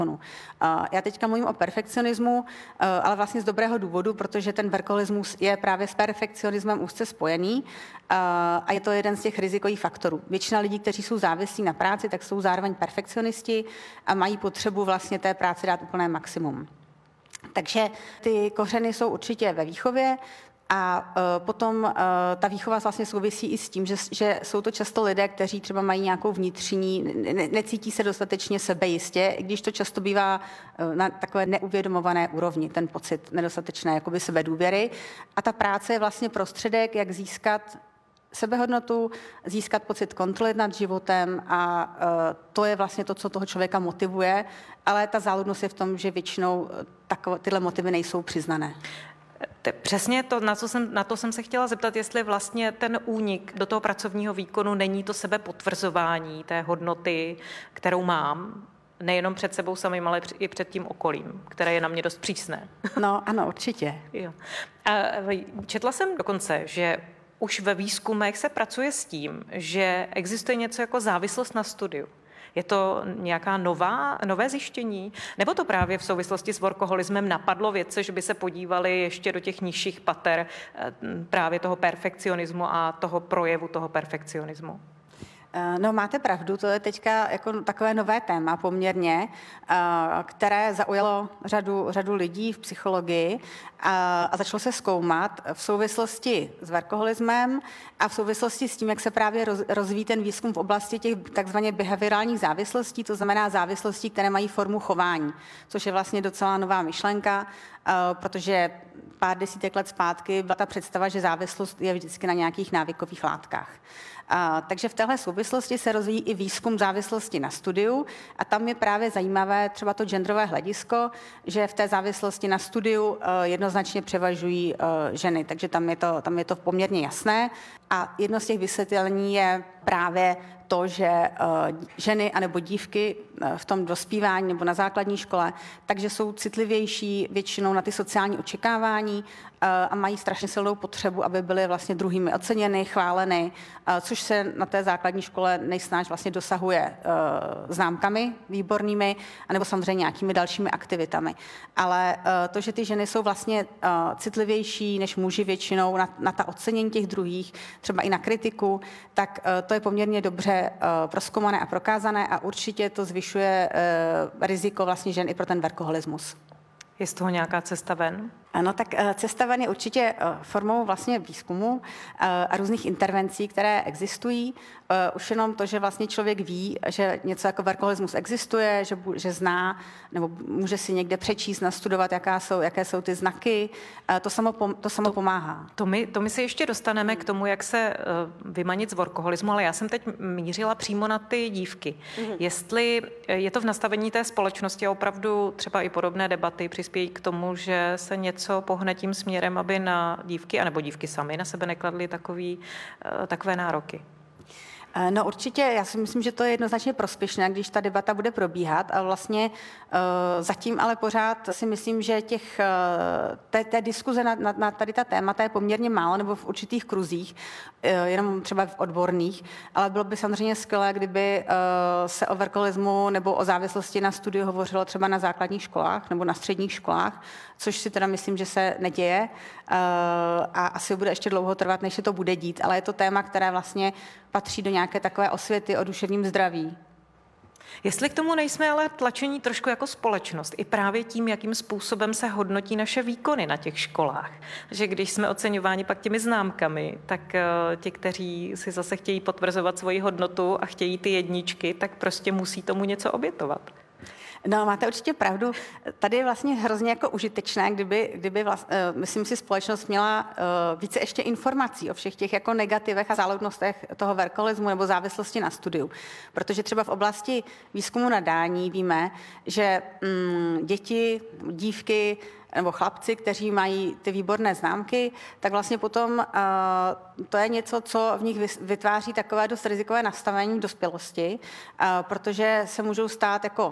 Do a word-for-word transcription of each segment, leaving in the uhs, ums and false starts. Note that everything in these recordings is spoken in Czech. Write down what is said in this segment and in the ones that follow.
Já teďka mluvím o perfekcionismu, ale vlastně z dobrého důvodu, protože ten workoholismus je právě s perfekcionismem úzce spojený a je to jeden z těch rizikových faktorů. Většina lidí, kteří jsou závislí na práci, tak jsou zároveň perfekcionisti a mají potřebu vlastně té práci dát úplné maximum. Takže ty kořeny jsou určitě ve výchově. A uh, potom uh, ta výchova vlastně souvisí i s tím, že, že jsou to často lidé, kteří třeba mají nějakou vnitřní, ne, necítí se dostatečně sebejistě, i když to často bývá uh, na takové neuvědomované úrovni, ten pocit nedostatečné jakoby sebedůvěry. A ta práce je vlastně prostředek, jak získat sebehodnotu, získat pocit kontroly nad životem a uh, to je vlastně to, co toho člověka motivuje, ale ta záludnost je v tom, že většinou takové, tyhle motivy nejsou přiznané. Přesně to, na, co jsem, na to jsem se chtěla zeptat, jestli vlastně ten únik do toho pracovního výkonu není to sebepotvrzování té hodnoty, kterou mám, nejenom před sebou samým, ale i před tím okolím, které je na mě dost přísné. No ano, určitě. Jo. A četla jsem dokonce, že už ve výzkumech se pracuje s tím, že existuje něco jako závislost na studiu. Je to nějaká nová, nové zjištění? Nebo to právě v souvislosti s workoholismem napadlo vědce, že by se podívali ještě do těch nižších pater právě toho perfekcionismu a toho projevu toho perfekcionismu? No, máte pravdu, to je teďka jako takové nové téma poměrně, které zaujalo řadu, řadu lidí v psychologii a, a začalo se zkoumat v souvislosti s workoholismem a v souvislosti s tím, jak se právě roz, rozvíjí ten výzkum v oblasti těch takzvaně behaviorálních závislostí, to znamená závislostí, které mají formu chování, což je vlastně docela nová myšlenka, protože pár desítek let zpátky byla ta představa, že závislost je vždycky na nějakých návykových látkách. A, takže v téhle souvislosti se rozvíjí i výzkum závislosti na studiu a tam je právě zajímavé třeba to genderové hledisko, že v té závislosti na studiu uh, jednoznačně převažují uh, ženy, takže tam je, to, tam je to poměrně jasné a jedno z těch vysvětlení je právě to, že uh, ženy anebo dívky uh, v tom dospívání nebo na základní škole, takže jsou citlivější většinou na ty sociální očekávání uh, a mají strašně silnou potřebu, aby byly vlastně druhými oceněny, chváleny, uh, což se na té základní škole nejsnáž vlastně dosahuje uh, známkami výbornými, anebo samozřejmě nějakými dalšími aktivitami. Ale uh, to, že ty ženy jsou vlastně uh, citlivější než muži většinou na, na ta ocenění těch druhých, třeba i na kritiku, tak uh, to je poměrně dobře uh, prozkoumané a prokázané a určitě to zvyšuje uh, riziko vlastně žen i pro ten workoholismus. Je z toho nějaká cesta ven? Ano, tak cesta ven je určitě formou vlastně výzkumu a různých intervencí, které existují. Už jenom to, že vlastně člověk ví, že něco jako workoholismus existuje, že, že zná, nebo může si někde přečíst, nastudovat, jaká jsou, jaké jsou ty znaky, to samo, to samo to, pomáhá. To my, to my se ještě dostaneme k tomu, jak se vymanit z workoholismu, ale já jsem teď mířila přímo na ty dívky. Mm-hmm. Jestli je to v nastavení té společnosti a opravdu třeba i podobné debaty přispějí k tomu, že se něco co pohne tím směrem, aby na dívky, anebo dívky sami na sebe nekladly takový, takové nároky? No určitě, já si myslím, že to je jednoznačně prospěšné, když ta debata bude probíhat a vlastně uh, zatím ale pořád si myslím, že těch, uh, té, té diskuze na, na, na tady ta témata je poměrně málo nebo v určitých kruzích, uh, jenom třeba v odborných, ale bylo by samozřejmě skvělé, kdyby uh, se o workoholismu nebo o závislosti na studiu hovořilo třeba na základních školách nebo na středních školách, což si teda myslím, že se neděje uh, a asi bude ještě dlouho trvat, než se to bude dít, ale je to téma, které vlastně patří do nějaké takové osvěty o duševním zdraví. Jestli k tomu nejsme ale tlačení trošku jako společnost, i právě tím, jakým způsobem se hodnotí naše výkony na těch školách. Že když jsme oceňováni pak těmi známkami, tak ti, kteří si zase chtějí potvrzovat svoji hodnotu a chtějí ty jedničky, tak prostě musí tomu něco obětovat. No, máte určitě pravdu. Tady je vlastně hrozně jako užitečné, kdyby, kdyby vlastně, myslím si, společnost měla více ještě informací o všech těch jako negativech a záludnostech toho workoholismu nebo závislosti na studiu. Protože třeba v oblasti výzkumu nadání víme, že mm, děti, dívky nebo chlapci, kteří mají ty výborné známky, tak vlastně potom uh, to je něco, co v nich vytváří takové dost rizikové nastavení v dospělosti, uh, protože se můžou stát, jako nechci říct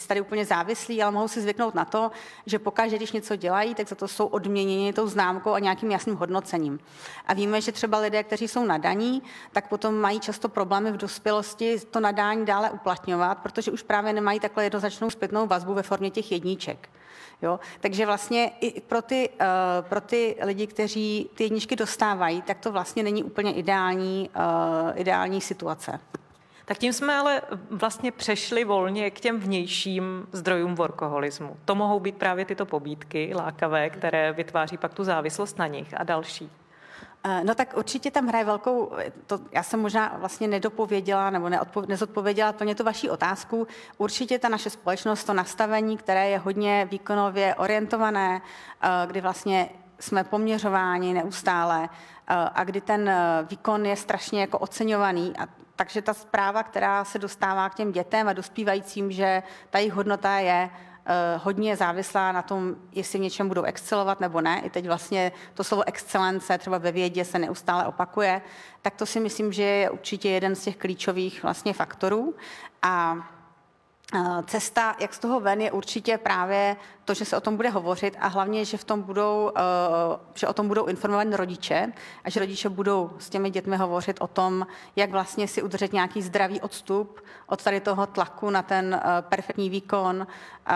říct tady úplně závislí, ale mohou si zvyknout na to, že pokaždé, když něco dělají, tak za to jsou odměněni tou známkou a nějakým jasným hodnocením. A víme, že třeba lidé, kteří jsou nadaní, tak potom mají často problémy v dospělosti to nadání dále uplatňovat, protože už právě nemají takhle jednoznačnou zpětnou vazbu ve formě těch jedniček. Jo? Takže vlastně i pro ty, uh, pro ty lidi, kteří ty jedničky dostávají, tak to vlastně není úplně ideální, uh, ideální situace. Tak tím jsme ale vlastně přešli volně k těm vnějším zdrojům workoholismu. To mohou být právě tyto pobídky lákavé, které vytváří pak tu závislost na nich a další. No tak určitě tam hraje velkou, to já jsem možná vlastně nedopověděla nebo neodpo, nezodpověděla plně tu vaši otázku. Určitě ta naše společnost, to nastavení, které je hodně výkonově orientované, kdy vlastně jsme poměřováni neustále a kdy ten výkon je strašně jako oceňovaný. A takže ta zpráva, která se dostává k těm dětem a dospívajícím, že ta jejich hodnota je hodně závislá na tom, jestli v něčem budou excelovat nebo ne. I teď vlastně to slovo excelence třeba ve vědě se neustále opakuje. Tak to si myslím, že je určitě jeden z těch klíčových vlastně faktorů. A cesta, jak z toho ven, je určitě právě to, že se o tom bude hovořit a hlavně, že v tom budou, že o tom budou informovat rodiče a že rodiče budou s těmi dětmi hovořit o tom, jak vlastně si udržet nějaký zdravý odstup od tady toho tlaku na ten perfektní výkon.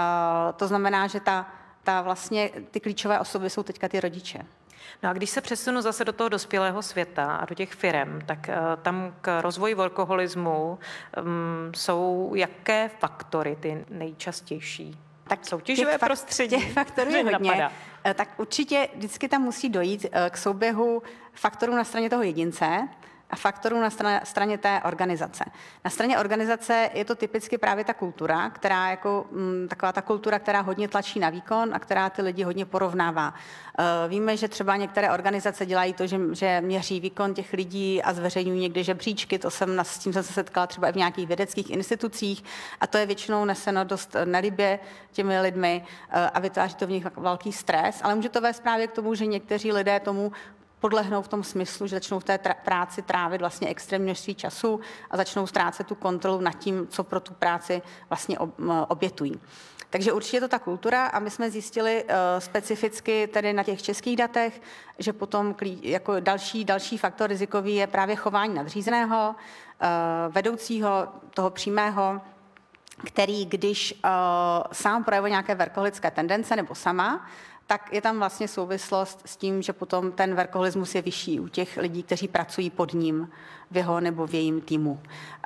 To znamená, že ta, ta vlastně ty klíčové osoby jsou teďka ty rodiče. No a když se přesunu zase do toho dospělého světa a do těch firem, tak uh, tam k rozvoji workoholismu um, jsou jaké faktory ty nejčastější? Tak soutěživé těch prostředí. Těch faktorů je hodně. Napadá. Tak určitě vždycky tam musí dojít k souběhu faktorů na straně toho jedince a faktorů na straně, straně té organizace. Na straně organizace je to typicky právě ta kultura, která jako m, taková ta kultura, která hodně tlačí na výkon a která ty lidi hodně porovnává. E, víme, že třeba některé organizace dělají to, že, že měří výkon těch lidí a zveřejňují někde žebříčky, to jsem, s tím jsem se setkala třeba i v nějakých vědeckých institucích a to je většinou neseno dost nelibě těmi lidmi e, a vytváří to v nich velký stres, ale může to vést právě k tomu, že někteří lidé tomu podlehnou v tom smyslu, že začnou v té tra- práci trávit vlastně extrémní množství času a začnou ztrácet tu kontrolu nad tím, co pro tu práci vlastně ob- obětují. Takže určitě je to ta kultura a my jsme zjistili uh, specificky tedy na těch českých datech, že potom klí- jako další, další faktor rizikový je právě chování nadřízeného, uh, vedoucího, toho přímého, který když uh, sám projevuje nějaké workoholické tendence nebo sama, tak je tam vlastně souvislost s tím, že potom ten workoholismus je vyšší u těch lidí, kteří pracují pod ním v jeho nebo v jejím týmu.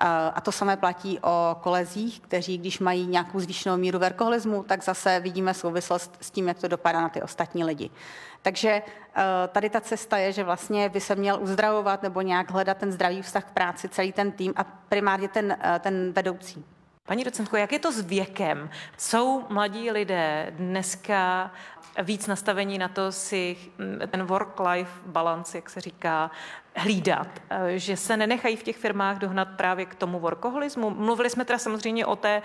A to samé platí o kolezích, kteří, když mají nějakou zvýšenou míru workoholismu, tak zase vidíme souvislost s tím, jak to dopadá na ty ostatní lidi. Takže tady ta cesta je, že vlastně by se měl uzdravovat nebo nějak hledat ten zdravý vztah k práci, celý ten tým a primárně ten, ten vedoucí. Paní docentko, jak je to s věkem? Jsou mladí lidé dneska víc nastavení na to si ten work-life balance, jak se říká, hlídat, že se nenechají v těch firmách dohnat právě k tomu workoholismu. Mluvili jsme teda samozřejmě o, té,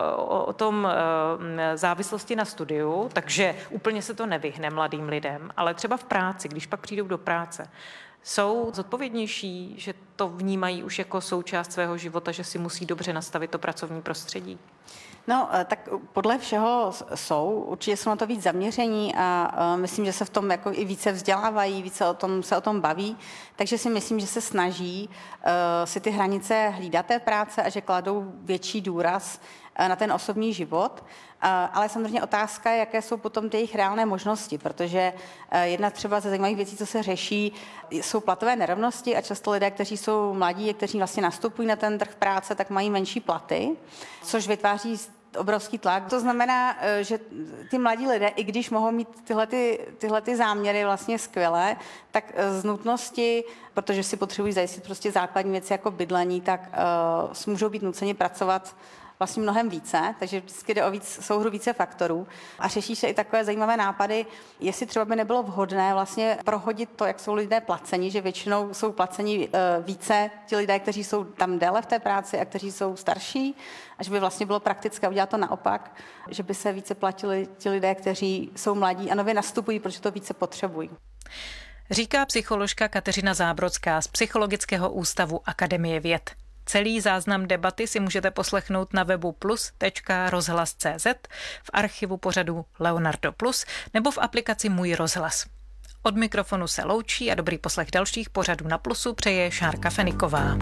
o tom závislosti na studiu, takže úplně se to nevyhne mladým lidem, ale třeba v práci, když pak přijdou do práce, jsou zodpovědnější, že to vnímají už jako součást svého života, že si musí dobře nastavit to pracovní prostředí? No, tak podle všeho jsou, určitě jsou na to víc zaměření a myslím, že se v tom jako i více vzdělávají, více o tom, se o tom baví, takže si myslím, že se snaží uh, si ty hranice hlídat té práce a že kladou větší důraz uh, na ten osobní život. Uh, ale samozřejmě otázka je, jaké jsou potom ty jejich reálné možnosti, protože uh, jedna třeba ze zajímavých věcí, co se řeší, jsou platové nerovnosti a často lidé, kteří jsou mladí a kteří vlastně nastupují na ten trh práce, tak mají menší platy, což vytváří obrovský tlak. To znamená, že ty mladí lidé, i když mohou mít tyhle, ty, tyhle ty záměry vlastně skvělé, tak z nutnosti, protože si potřebují zajistit prostě základní věci jako bydlení, tak uh, můžou být nuceni pracovat vlastně mnohem více, takže vždycky jde o víc, souhru více faktorů a řeší se i takové zajímavé nápady, jestli třeba by nebylo vhodné vlastně prohodit to, jak jsou lidé placeni, že většinou jsou placeni více ti lidé, kteří jsou tam déle v té práci a kteří jsou starší, a že by vlastně bylo praktické udělat to naopak, že by se více platili ti lidé, kteří jsou mladí a nově nastupují, protože to více potřebují. Říká psycholožka Kateřina Zábrodská z Psychologického ústavu Akademie věd. Celý záznam debaty si můžete poslechnout na webu plus tečka rozhlas tečka cé zet, v archivu pořadu Leonardo Plus nebo v aplikaci Můj rozhlas. Od mikrofonu se loučí a dobrý poslech dalších pořadů na Plusu přeje Šárka Feniková.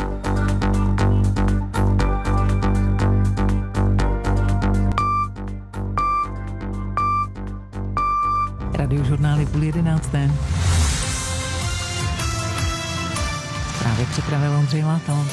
Radiožurnály půl jedenácté. Právě připravil Ondřej Látal.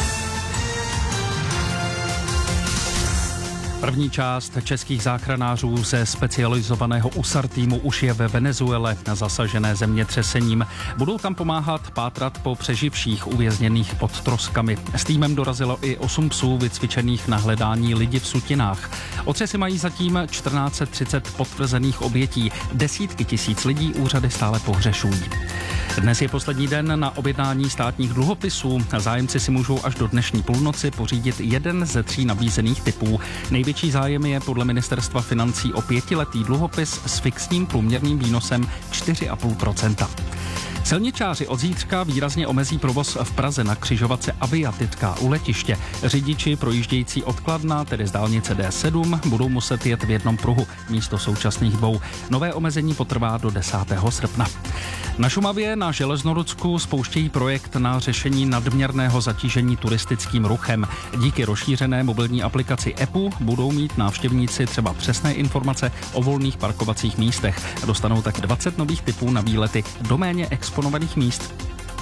První část českých záchranářů ze specializovaného U S A R týmu už je ve Venezuele, zasažené zemětřesením. Budou tam pomáhat pátrat po přeživších uvězněných pod troskami. S týmem dorazilo i osm psů vycvičených na hledání lidí v sutinách. Otřesy mají zatím čtrnáct set třicet potvrzených obětí. Desítky tisíc lidí úřady stále pohřešují. Dnes je poslední den na objednání státních dluhopisů. Zájemci si můžou až do dnešní půlnoci pořídit jeden ze tří nabízených typů. Největší zájem je podle ministerstva financí o pětiletý dluhopis s fixním průměrným výnosem čtyři celá pět procenta. Silničáři od zítřka výrazně omezí provoz v Praze na křižovatce Aviatická u letiště. Řidiči projíždějící od Kladna, tedy z dálnice D sedm, budou muset jet v jednom pruhu místo současných dvou. Nové omezení potrvá do desátého srpna. Na Šumavě na Železnorudsku spouštějí projekt na řešení nadměrného zatížení turistickým ruchem. Díky rozšířené mobilní aplikaci E P U budou mít návštěvníci třeba přesné informace o volných parkovacích místech. Dostanou tak dvacet nových typů na výlety do méně exponovaných míst.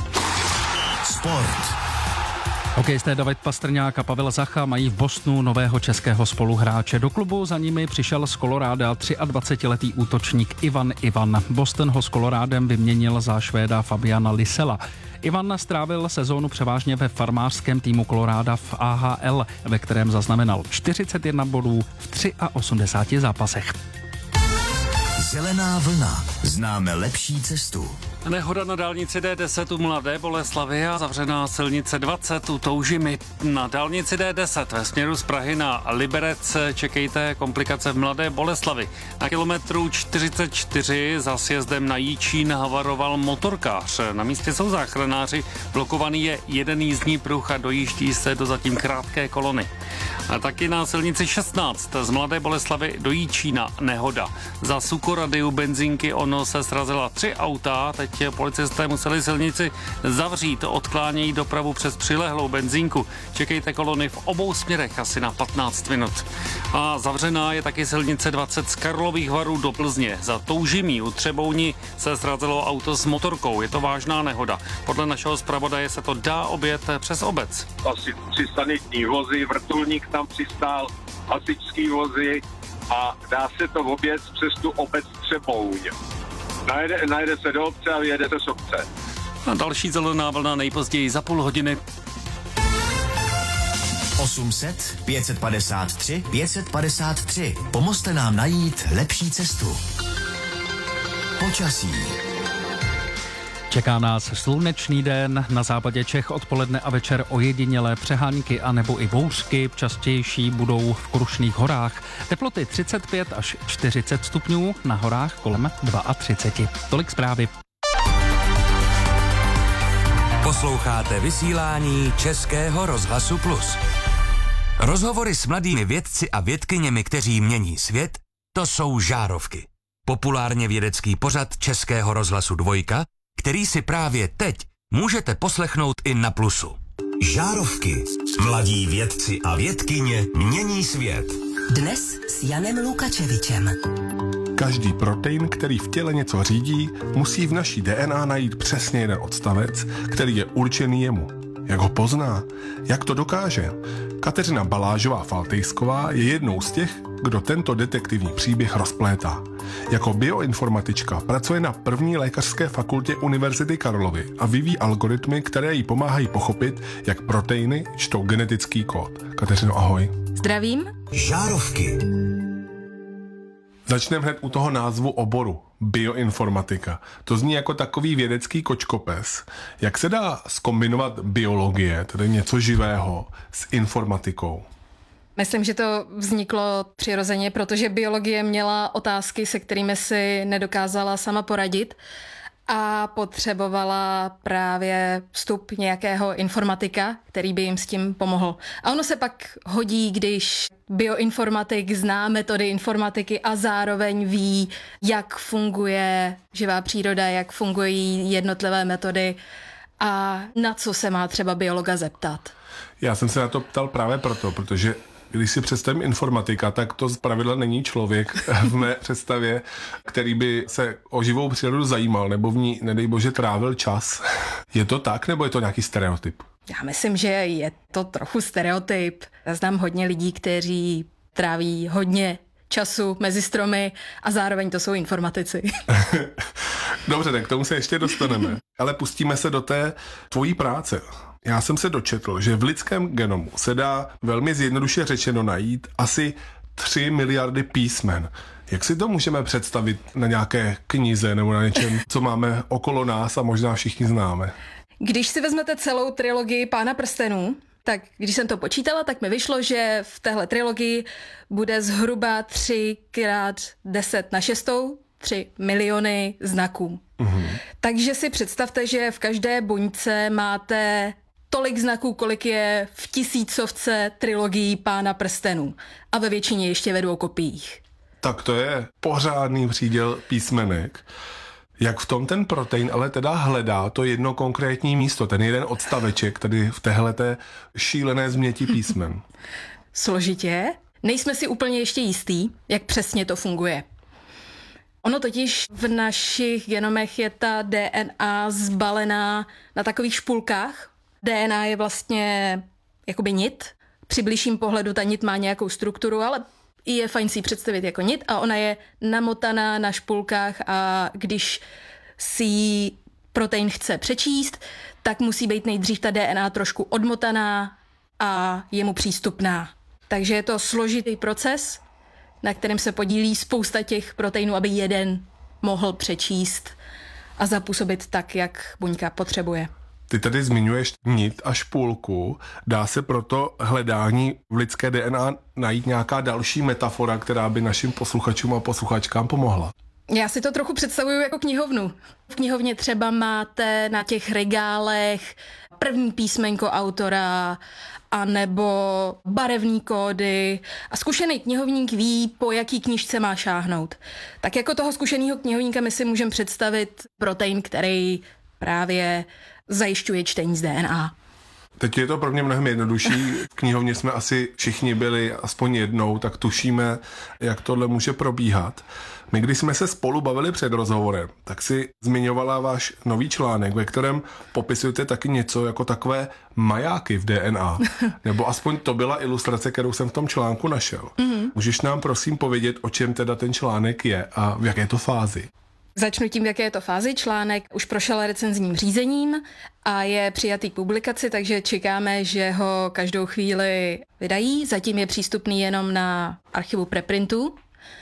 Sport. Hokejisté David Pastrňák a Pavel Zacha mají v Bostonu nového českého spoluhráče. Do klubu za nimi přišel z Koloráda dvacetiletý útočník Ivan Ivan. Boston ho s Kolorádem vyměnil za Švéda Fabiana Lysela. Ivan strávil sezónu převážně ve farmářském týmu Koloráda v A H L, ve kterém zaznamenal čtyřicet jedna bodů v osmdesáti třech zápasech. Zelená vlna. Známe lepší cestu. Nehoda na dálnici D deset u Mladé Boleslavi a zavřená silnice dvacet u Toužimy. Na dálnici D deset ve směru z Prahy na Liberec čekejte komplikace v Mladé Boleslavi. Na kilometru čtyřicet čtyři za sjezdem na Jíčín havaroval motorkář. Na místě jsou záchranáři, blokovaný je jeden jízdní pruh a dojíždí se do zatím krátké kolony. A taky na silnici šestnáct z Mladé Boleslavy do Jíčína nehoda. Za Sukorady u benzínky ono se srazila tři auta, teď policisté museli silnici zavřít, odklánějí dopravu přes přilehlou benzínku. Čekejte kolony v obou směrech asi na patnáct minut. A zavřená je taky silnice dvacet z Karlových Varů do Plzně. Za Toužimí u Třebouni se srazilo auto s motorkou. Je to vážná nehoda. Podle našeho zpravodaje se to dá objet přes obec. Asi tři sanitní vozy, vrtulník tam přistál, hasičský vozy a dá se to objet přes tu obec Třebouň. Najede, najede se do obce a vyjede se z obce. A další zelená vlna nejpozději za půl hodiny. osm set, pět set padesát tři, pět set padesát tři. Pomozte nám najít lepší cestu. Počasí. Čeká nás slunečný den, na západě Čech odpoledne a večer ojedinělé přehánky a nebo i bouřky, častější budou v Krušných horách. Teploty třicet pět až čtyřicet stupňů, na horách kolem třicet dva. Tolik zprávy. Posloucháte vysílání Českého rozhlasu Plus. Rozhovory s mladými vědci a vědkyněmi, kteří mění svět, to jsou Žárovky. Populárně vědecký pořad Českého rozhlasu Dvojka, který si právě teď můžete poslechnout i na Plusu. Žárovky. Mladí vědci a vědkyně mění svět. Dnes s Janem Lukačevičem. Každý protein, který v těle něco řídí, musí v naší D N A najít přesně jeden odstavec, který je určený jemu. Jak ho pozná? Jak to dokáže? Kateřina Balážová-Faltejsková je jednou z těch, kdo tento detektivní příběh rozplétá. Jako bioinformatička pracuje na první lékařské fakultě Univerzity Karlovy a vyvíjí algoritmy, které jí pomáhají pochopit, jak proteiny čtou genetický kód. Kateřino, ahoj. Zdravím. Žárovky. Začneme hned u toho názvu oboru. Bioinformatika. To zní jako takový vědecký kočkopes. Jak se dá zkombinovat biologie, tedy něco živého, s informatikou? Myslím, že to vzniklo přirozeně, protože biologie měla otázky, se kterými si nedokázala sama poradit. a potřebovala právě vstup nějakého informatika, který by jim s tím pomohl. A ono se pak hodí, když bioinformatik zná metody informatiky a zároveň ví, jak funguje živá příroda, jak fungují jednotlivé metody a na co se má třeba biologa zeptat. Já jsem se na to ptal právě proto, protože když si představím informatika, tak to zpravidla není člověk v mé představě, který by se o živou přírodu zajímal, nebo v ní, nedej bože, trávil čas. Je to tak, nebo je to nějaký stereotyp? Já myslím, že je to trochu stereotyp. Já znám hodně lidí, kteří tráví hodně času mezi stromy a zároveň to jsou informatici. Dobře, tak k tomu se ještě dostaneme. Ale pustíme se do té tvojí práce. Já jsem se dočetl, že v lidském genomu se dá velmi zjednoduše řečeno najít asi tři miliardy písmen. Jak si to můžeme představit na nějaké knize nebo na něčem, co máme okolo nás a možná všichni známe? Když si vezmete celou trilogii Pána prstenů, tak když jsem to počítala, tak mi vyšlo, že v téhle trilogii bude zhruba tři krát deset na šestou, tři miliony znaků. Mm-hmm. Takže si představte, že v každé buňce máte tolik znaků, kolik je v tisícovce trilogií Pána prstenů. A ve většině ještě ve dvou kopiích. Tak to je pořádný příděl písmenek. Jak v tom ten protein ale teda hledá to jedno konkrétní místo, ten jeden odstaveček tady v téhleté šílené změti písmen? Složitě. Nejsme si úplně ještě jistý, jak přesně to funguje. Ono totiž v našich genomech je ta D N A zbalená na takových špulkách. D N A je vlastně jakoby nit. Při bližším pohledu ta nit má nějakou strukturu, ale je fajn si ji představit jako nit a ona je namotaná na špulkách a když si ji protein chce přečíst, tak musí být nejdřív ta D N A trošku odmotaná a je mu přístupná. Takže je to složitý proces, na kterém se podílí spousta těch proteinů, aby jeden mohl přečíst a zapůsobit tak, jak buňka potřebuje. Ty tady zmiňuješ nit a špulku. Dá se proto hledání v lidské D N A najít nějaká další metafora, která by našim posluchačům a posluchačkám pomohla? Já si to trochu představuju jako knihovnu. V knihovně třeba máte na těch regálech první písmenko autora anebo barevný kódy a zkušený knihovník ví, po jaký knížce má šáhnout. Tak jako toho zkušeného knihovníka my si můžeme představit protein, který právě zajišťuje čtení z D N A. Teď je to pro mě mnohem jednodušší. V knihovně jsme asi všichni byli aspoň jednou, tak tušíme, jak tohle může probíhat. My, když jsme se spolu bavili před rozhovorem, tak si zmiňovala váš nový článek, ve kterém popisujete taky něco jako takové majáky v D N A. Nebo aspoň to byla ilustrace, kterou jsem v tom článku našel. Mm-hmm. Můžeš nám prosím povědět, o čem teda ten článek je a v jaké to fázi? Začnu tím, v jaké je to fázi. Článek už prošel recenzním řízením a je přijatý k publikaci, takže čekáme, že ho každou chvíli vydají. Zatím je přístupný jenom na archivu preprintu.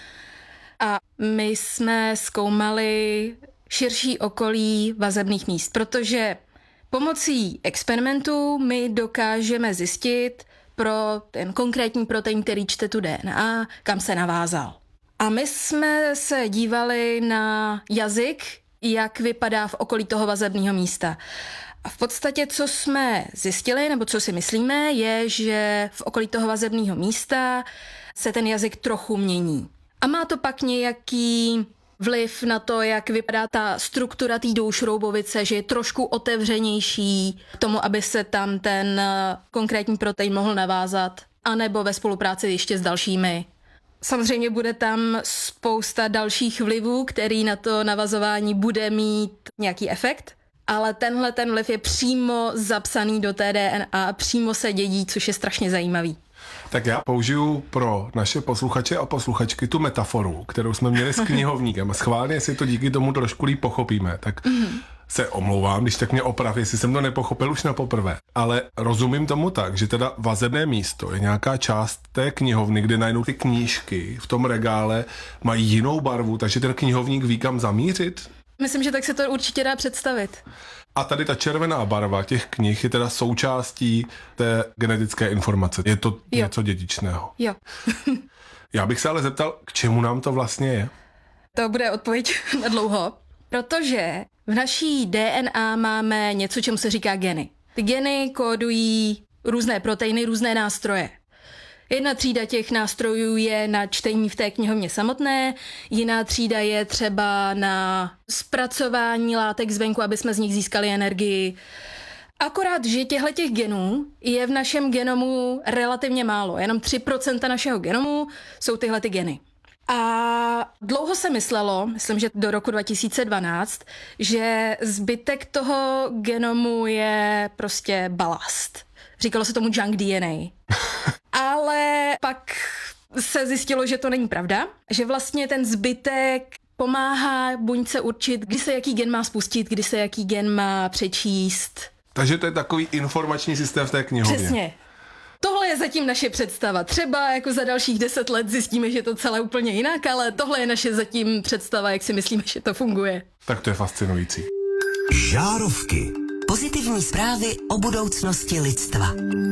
A my jsme zkoumali širší okolí vazebných míst, protože pomocí experimentů my dokážeme zjistit pro ten konkrétní protein, který čte tu D N A, kam se navázal. A my jsme se dívali na jazyk, jak vypadá v okolí toho vazebného místa. A v podstatě, co jsme zjistili, nebo co si myslíme, je, že v okolí toho vazebného místa se ten jazyk trochu mění. A má to pak nějaký vliv na to, jak vypadá ta struktura té doušroubovice, že je trošku otevřenější k tomu, aby se tam ten konkrétní protein mohl navázat, anebo ve spolupráci ještě s dalšími. Samozřejmě bude tam spousta dalších vlivů, který na to navazování bude mít nějaký efekt, ale tenhle ten vliv je přímo zapsaný do té D N A, přímo se dědí, což je strašně zajímavý. Tak já použiju pro naše posluchače a posluchačky tu metaforu, kterou jsme měli s knihovníkem. Schválně si to díky tomu trošku líp pochopíme, tak mm. se omlouvám, když tak mě oprav, jestli jsem to nepochopil už na poprvé. Ale rozumím tomu tak, že teda vazebné místo je nějaká část té knihovny, kde najednou ty knížky v tom regále mají jinou barvu, takže ten knihovník ví, kam zamířit? Myslím, že tak se to určitě dá představit. A tady ta červená barva těch knih je teda součástí té genetické informace. Je to jo. něco dědičného. Jo. Já bych se ale zeptal, k čemu nám to vlastně je? To bude odpověď na dlouho, protože V naší D N A máme něco, čemu se říká geny. Ty geny kódují různé proteiny, různé nástroje. Jedna třída těch nástrojů je na čtení v té knihovně samotné, jiná třída je třeba na zpracování látek zvenku, aby jsme z nich získali energii. Akorát, že těchto genů je v našem genomu relativně málo. Jenom tři procenta našeho genomu jsou tyhle ty geny. A dlouho se myslelo, myslím, že do roku dva tisíce dvanáct, že zbytek toho genomu je prostě balast. Říkalo se tomu junk D N A. Ale pak se zjistilo, že to není pravda, že vlastně ten zbytek pomáhá buňce určit, kdy se jaký gen má spustit, kdy se jaký gen má přečíst. Takže to je takový informační systém v té knihovně. Přesně. Tohle je zatím naše představa. Třeba jako za dalších deset let zjistíme, že to celé úplně jinak, ale tohle je naše zatím představa, jak si myslíme, že to funguje. Tak to je fascinující. Žárovky. Pozitivní zprávy o budoucnosti lidstva.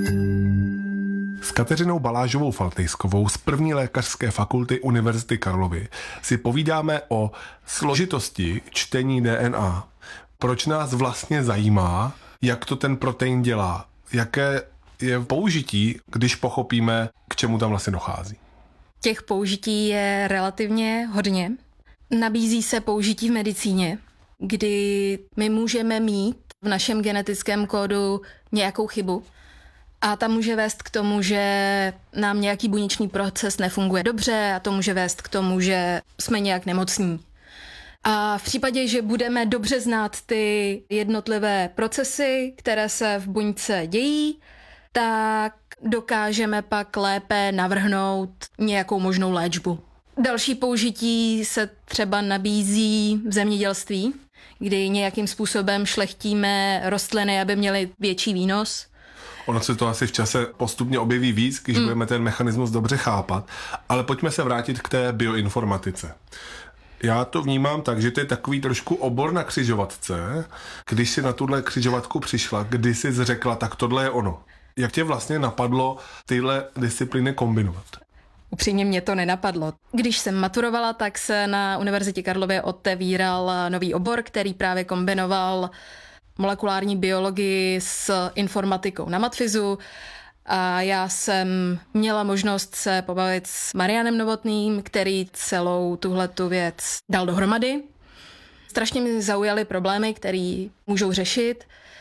S Kateřinou Balážovou Faltejskovou z první lékařské fakulty Univerzity Karlovy si povídáme o složitosti čtení D N A. Proč nás vlastně zajímá, jak to ten protein dělá, jaké je použití, když pochopíme, k čemu tam vlastně dochází. Těch použití je relativně hodně. Nabízí se použití v medicíně, kdy my můžeme mít v našem genetickém kódu nějakou chybu a ta může vést k tomu, že nám nějaký buněčný proces nefunguje dobře a to může vést k tomu, že jsme nějak nemocní. A v případě, že budeme dobře znát ty jednotlivé procesy, které se v buňce dějí, tak dokážeme pak lépe navrhnout nějakou možnou léčbu. Další použití se třeba nabízí v zemědělství, kdy nějakým způsobem šlechtíme rostliny, aby měly větší výnos. Ono se to asi v čase postupně objeví víc, když mm. budeme ten mechanismus dobře chápat, ale pojďme se vrátit k té bioinformatice. Já to vnímám tak, že to je takový trošku obor na křižovatce. Když si na tuhle křižovatku přišla, kdy jsi řekla, tak tohle je ono. Jak tě vlastně napadlo tyhle disciplíny kombinovat? Upřímně mě to nenapadlo. Když jsem maturovala, tak se na Univerzitě Karlově otevíral nový obor, který právě kombinoval molekulární biologii s informatikou na matfizu. A já jsem měla možnost se pobavit s Marianem Novotným, který celou tuhletu věc dal dohromady. Strašně mi zaujaly problémy, které můžou řešit.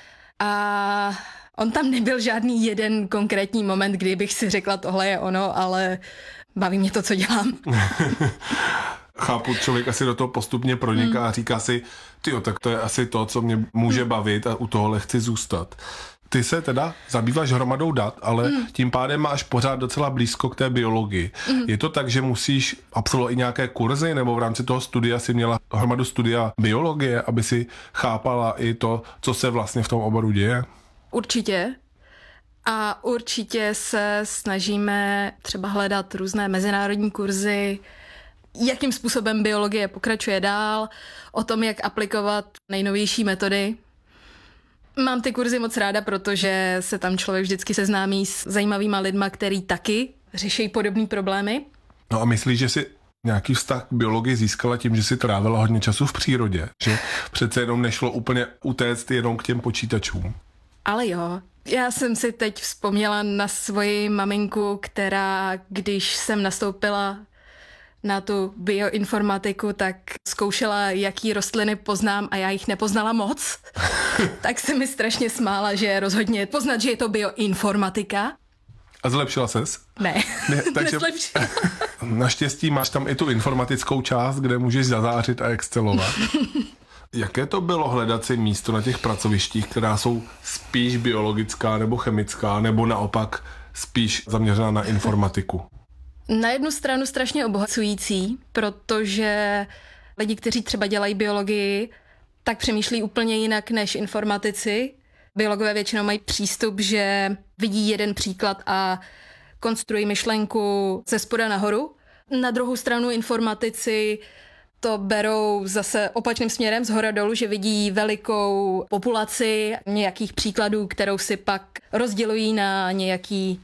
A on tam nebyl žádný jeden konkrétní moment, kdy bych si řekla, tohle je ono, ale baví mě to, co dělám. Chápu, člověk asi do toho postupně proniká hmm. a říká si, tyjo, tak to je asi to, co mě může hmm. bavit a u tohohle chci zůstat. Ty se teda zabýváš hromadou dat, ale mm. tím pádem máš pořád docela blízko k té biologii. Mm. Je to tak, že musíš absolvovat i nějaké kurzy, nebo v rámci toho studia si měla hromadu studia biologie, aby si chápala i to, co se vlastně v tom oboru děje? Určitě. A určitě se snažíme třeba hledat různé mezinárodní kurzy, jakým způsobem biologie pokračuje dál, o tom, jak aplikovat nejnovější metody. Mám ty kurzy moc ráda, protože se tam člověk vždycky seznámí s zajímavýma lidma, který taky řeší podobné problémy. No a myslíš, že si nějaký vztah k biologii získala tím, že si trávila hodně času v přírodě? Že přece jenom nešlo úplně utéct jenom k těm počítačům? Ale jo. Já jsem si teď vzpomněla na svoji maminku, která, když jsem nastoupila na tu bioinformatiku, tak zkoušela, jaký rostliny poznám a já jich nepoznala moc. Tak se mi strašně smála, že rozhodně poznat, že je to bioinformatika. A zlepšila ses? Ne, ne takže nezlepšila. Naštěstí máš tam i tu informatickou část, kde můžeš zazářit a excelovat. Jaké to bylo hledat si místo na těch pracovištích, která jsou spíš biologická nebo chemická, nebo naopak spíš zaměřená na informatiku? Na jednu stranu strašně obohacující, protože lidi, kteří třeba dělají biologii, tak přemýšlí úplně jinak než informatici. Biologové většinou mají přístup, že vidí jeden příklad a konstruují myšlenku ze spoda nahoru. Na druhou stranu informatici to berou zase opačným směrem, zhora dolů, že vidí velikou populaci nějakých příkladů, kterou si pak rozdělují na nějaký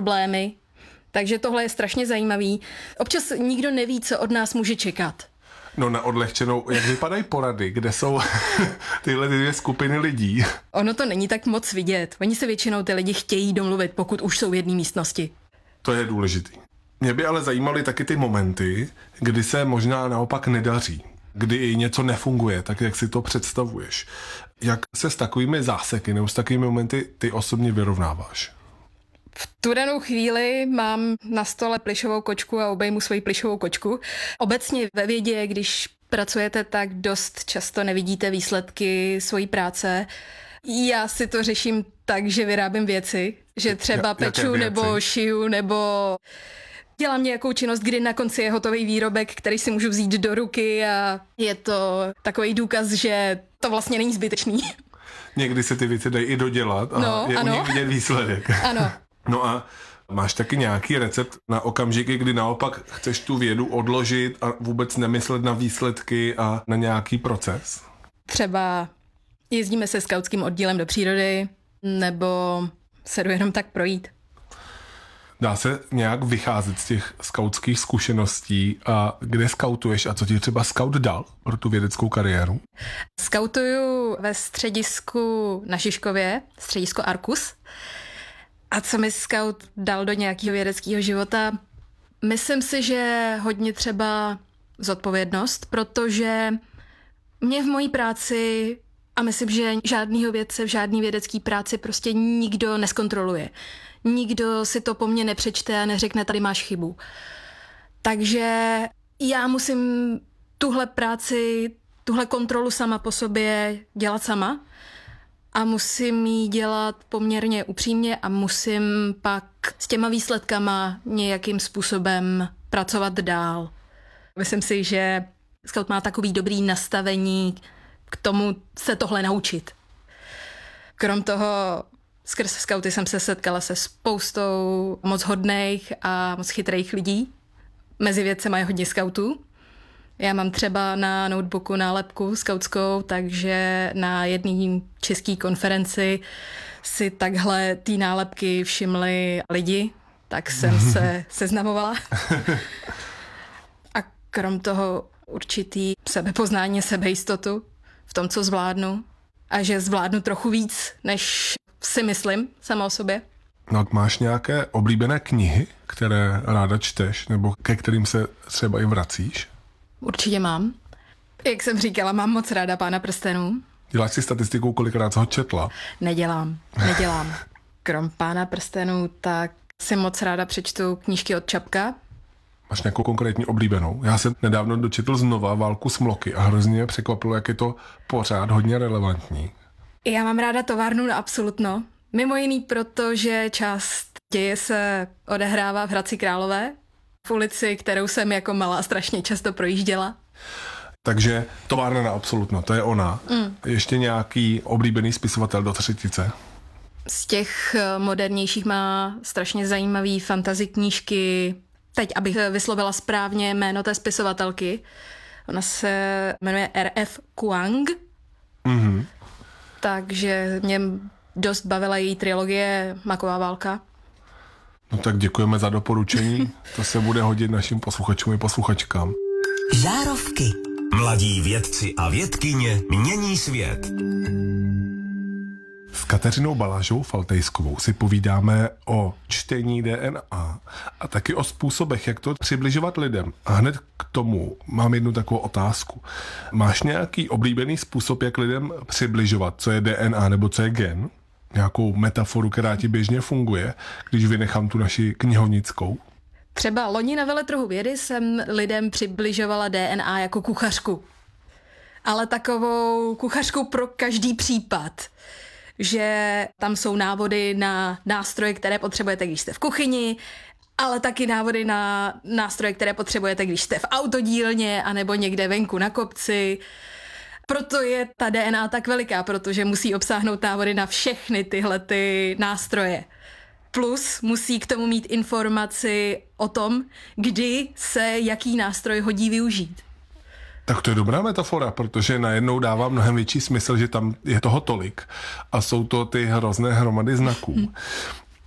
podproblémy. Takže tohle je strašně zajímavý. Občas nikdo neví, co od nás může čekat. No na odlehčenou, jak vypadají porady, kde jsou tyhle dvě skupiny lidí? Ono to není tak moc vidět. Oni se většinou ty lidi chtějí domluvit, pokud už jsou v jedné místnosti. To je důležitý. Mě by ale zajímaly taky ty momenty, kdy se možná naopak nedaří, kdy něco nefunguje, tak jak si to představuješ. Jak se s takovými záseky nebo s takovými momenty ty osobně vyrovnáváš? V tu danou chvíli mám na stole plišovou kočku a obejmu svoji plišovou kočku. Obecně ve vědě, když pracujete, tak dost často nevidíte výsledky svojí práce. Já si to řeším tak, že vyrábím věci, že třeba Jak, peču nebo šiju nebo dělám nějakou činnost, kdy na konci je hotový výrobek, který si můžu vzít do ruky a je to takový důkaz, že to vlastně není zbytečný. Někdy se ty věci dají i dodělat a no, je ano. u nich vidět výsledek. Ano. No a máš taky nějaký recept na okamžiky, kdy naopak chceš tu vědu odložit a vůbec nemyslet na výsledky a na nějaký proces? Třeba jezdíme se skautským oddílem do přírody nebo se jdu jenom tak projít. Dá se nějak vycházet z těch skautských zkušeností a kde skautuješ a co ti třeba skaut dal pro tu vědeckou kariéru? Skautuju ve středisku na Žižkově, středisko Arkus. A co mi skaut dal do nějakého vědeckého života? Myslím si, že hodně třeba zodpovědnost, protože mě v mojí práci a myslím, že žádnýho vědce v žádný vědecký práci prostě nikdo neskontroluje. Nikdo si to po mně nepřečte a neřekne, tady máš chybu. Takže já musím tuhle práci, tuhle kontrolu sama po sobě dělat sama a musím ji dělat poměrně upřímně a musím pak s těma výsledkama nějakým způsobem pracovat dál. Myslím si, že skaut má takový dobrý nastavení k tomu se tohle naučit. Krom toho skrz skauty jsem se setkala se spoustou moc hodných a moc chytrých lidí. Mezi vědcema je hodně skautů. Já mám třeba na notebooku nálepku skautskou, takže na jedné české konferenci si takhle ty nálepky všimli lidi, tak jsem se seznamovala. A krom toho určitý sebepoznání, sebejistotu v tom, co zvládnu. A že zvládnu trochu víc, než si myslím sama o sobě. No, máš nějaké oblíbené knihy, které ráda čteš, nebo ke kterým se třeba i vracíš? Určitě mám. Jak jsem říkala, mám moc ráda Pána prstenů. Děláš si statistiku, kolikrát jsi ho četla? Nedělám, nedělám. Krom Pána prstenů, tak si moc ráda přečtu knížky od Čapka. Máš nějakou konkrétní oblíbenou? Já jsem nedávno dočetl znova Válku smloky a hrozně mě překvapilo, jak je to pořád hodně relevantní. Já mám ráda továrnu na Absolutno. Mimo jiný proto, že část děje se odehrává v Hradci Králové, v ulici, kterou jsem jako malá strašně často projížděla. Takže továrna na Absolutno, to je ona. Mm. Ještě nějaký oblíbený spisovatel do třetice? Z těch modernějších má strašně zajímavý fantasy knížky. Teď, abych vyslovila správně jméno té spisovatelky. Ona se jmenuje R F Kuang. Mm-hmm. Takže mě dost bavila její trilogie Maková válka. No tak děkujeme za doporučení. To se bude hodit našim posluchačům i posluchačkám. Žárovky. Mladí vědci a vědkyně mění svět. S Kateřinou Balážovou Faltejskovou si povídáme o čtení D N A a taky o způsobech, jak to přibližovat lidem. A hned k tomu mám jednu takovou otázku. Máš nějaký oblíbený způsob, jak lidem přibližovat, co je D N A nebo co je gen? Nějakou metaforu, která ti běžně funguje, když vynechám tu naši knihovnickou? Třeba loni na veletrhu vědy jsem lidem přibližovala D N A jako kuchařku. Ale takovou kuchařku pro každý případ. Že tam jsou návody na nástroje, které potřebujete, když jste v kuchyni, ale taky návody na nástroje, které potřebujete, když jste v autodílně anebo někde venku na kopci. Proto je ta D N A tak veliká, protože musí obsáhnout návody na všechny tyhle ty nástroje. Plus musí k tomu mít informaci o tom, kdy se jaký nástroj hodí využít. Tak to je dobrá metafora, protože najednou dává mnohem větší smysl, že tam je toho tolik a jsou to ty hrozné hromady znaků.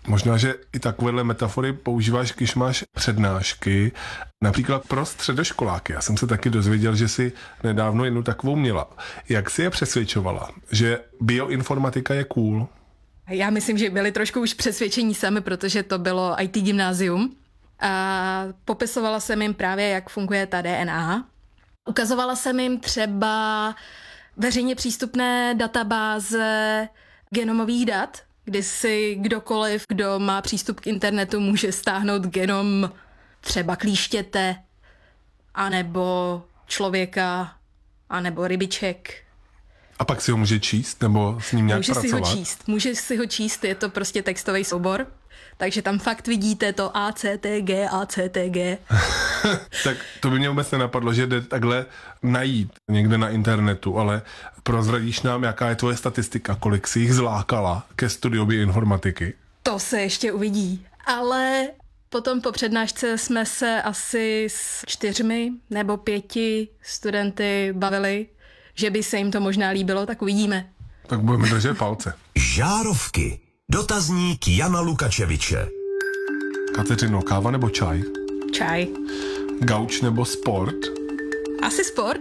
Možná, že i takovéhle metafory používáš, když máš přednášky, například pro středoškoláky. Já jsem se taky dozvěděl, že jsi nedávno jednu takovou měla. Jak jsi je přesvědčovala, že bioinformatika je cool? Já myslím, že byli trošku už přesvědčení sami, protože to bylo í té gymnázium. A popisovala jsem jim právě, jak funguje ta D N A. Ukazovala jsem jim třeba veřejně přístupné databáze genomových dat, kdy si kdokoliv, kdo má přístup k internetu, může stáhnout genom třeba klíštěte, anebo člověka, anebo rybiček. A pak si ho může číst, nebo s ním nějak může pracovat? Může si ho číst, může si ho číst, je to prostě textový soubor, takže tam fakt vidíte to A C T G, A C T G. Tak to by mě vůbec nenapadlo, že jde takhle najít někde na internetu, ale prozradíš nám, jaká je tvoje statistika, kolik si jich zlákala ke studiu bioinformatiky? To se ještě uvidí, ale potom po přednášce jsme se asi s čtyřmi nebo pěti studenty bavili, že by se jim to možná líbilo, tak uvidíme. Tak budeme držet palce. Žárovky. Dotazník Jana Lukačeviče. Kateřino, káva nebo čaj? Čaj. Gauč nebo sport? Asi sport.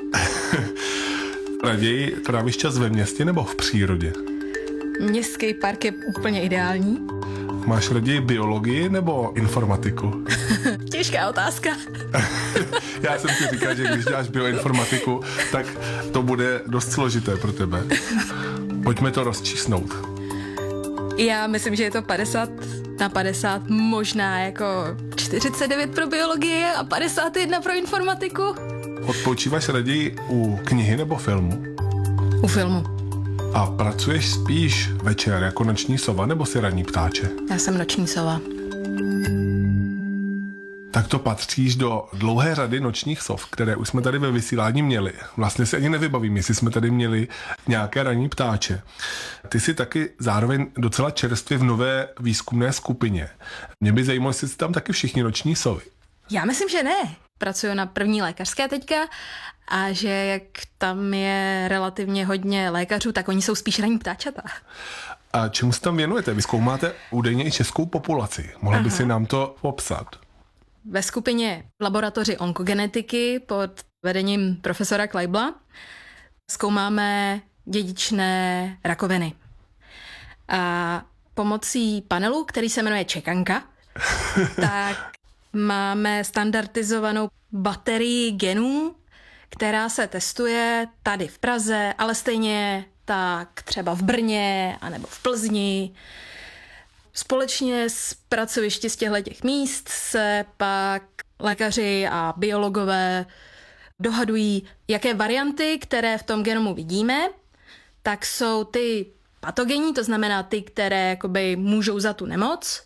Raději trávíš čas ve městě nebo v přírodě? Městský park je úplně ideální. Máš raději biologii nebo informatiku? Těžká otázka. Já jsem si říkal, že když děláš bioinformatiku, tak to bude dost složité pro tebe. Pojďme to rozčísnout. Já myslím, že je to padesát na padesát, možná jako čtyřicet devět pro biologii a padesát jedna pro informatiku. Odpočíváš raději u knihy nebo filmu? U filmu. A pracuješ spíš večer jako noční sova nebo si ranní ptáče? Já jsem noční sova. Tak to patříš do dlouhé řady nočních sov, které už jsme tady ve vysílání měli. Vlastně si ani nevybavím, jestli jsme tady měli nějaké ranní ptáče. Ty jsi taky zároveň docela čerstvě v nové výzkumné skupině. Mě by zajímalo, jestli jsi tam taky všichni noční sovy. Já myslím, že ne. Pracuju na první lékařské teďka a že jak tam je relativně hodně lékařů, tak oni jsou spíš ranní ptáčata. A čemu se tam věnujete? Vy zkoumáte údajně i českou populaci. Mohla by si nám to popsat? Ve skupině laboratoři onkogenetiky pod vedením profesora Kleibla zkoumáme dědičné rakoviny. A pomocí panelu, který se jmenuje Čekanka, tak máme standardizovanou baterii genů, která se testuje tady v Praze, ale stejně tak třeba v Brně anebo v Plzni. Společně s pracovišti z těchto míst se pak lékaři a biologové dohadují, jaké varianty, které v tom genomu vidíme, tak jsou ty patogenní, to znamená ty, které jakoby můžou za tu nemoc,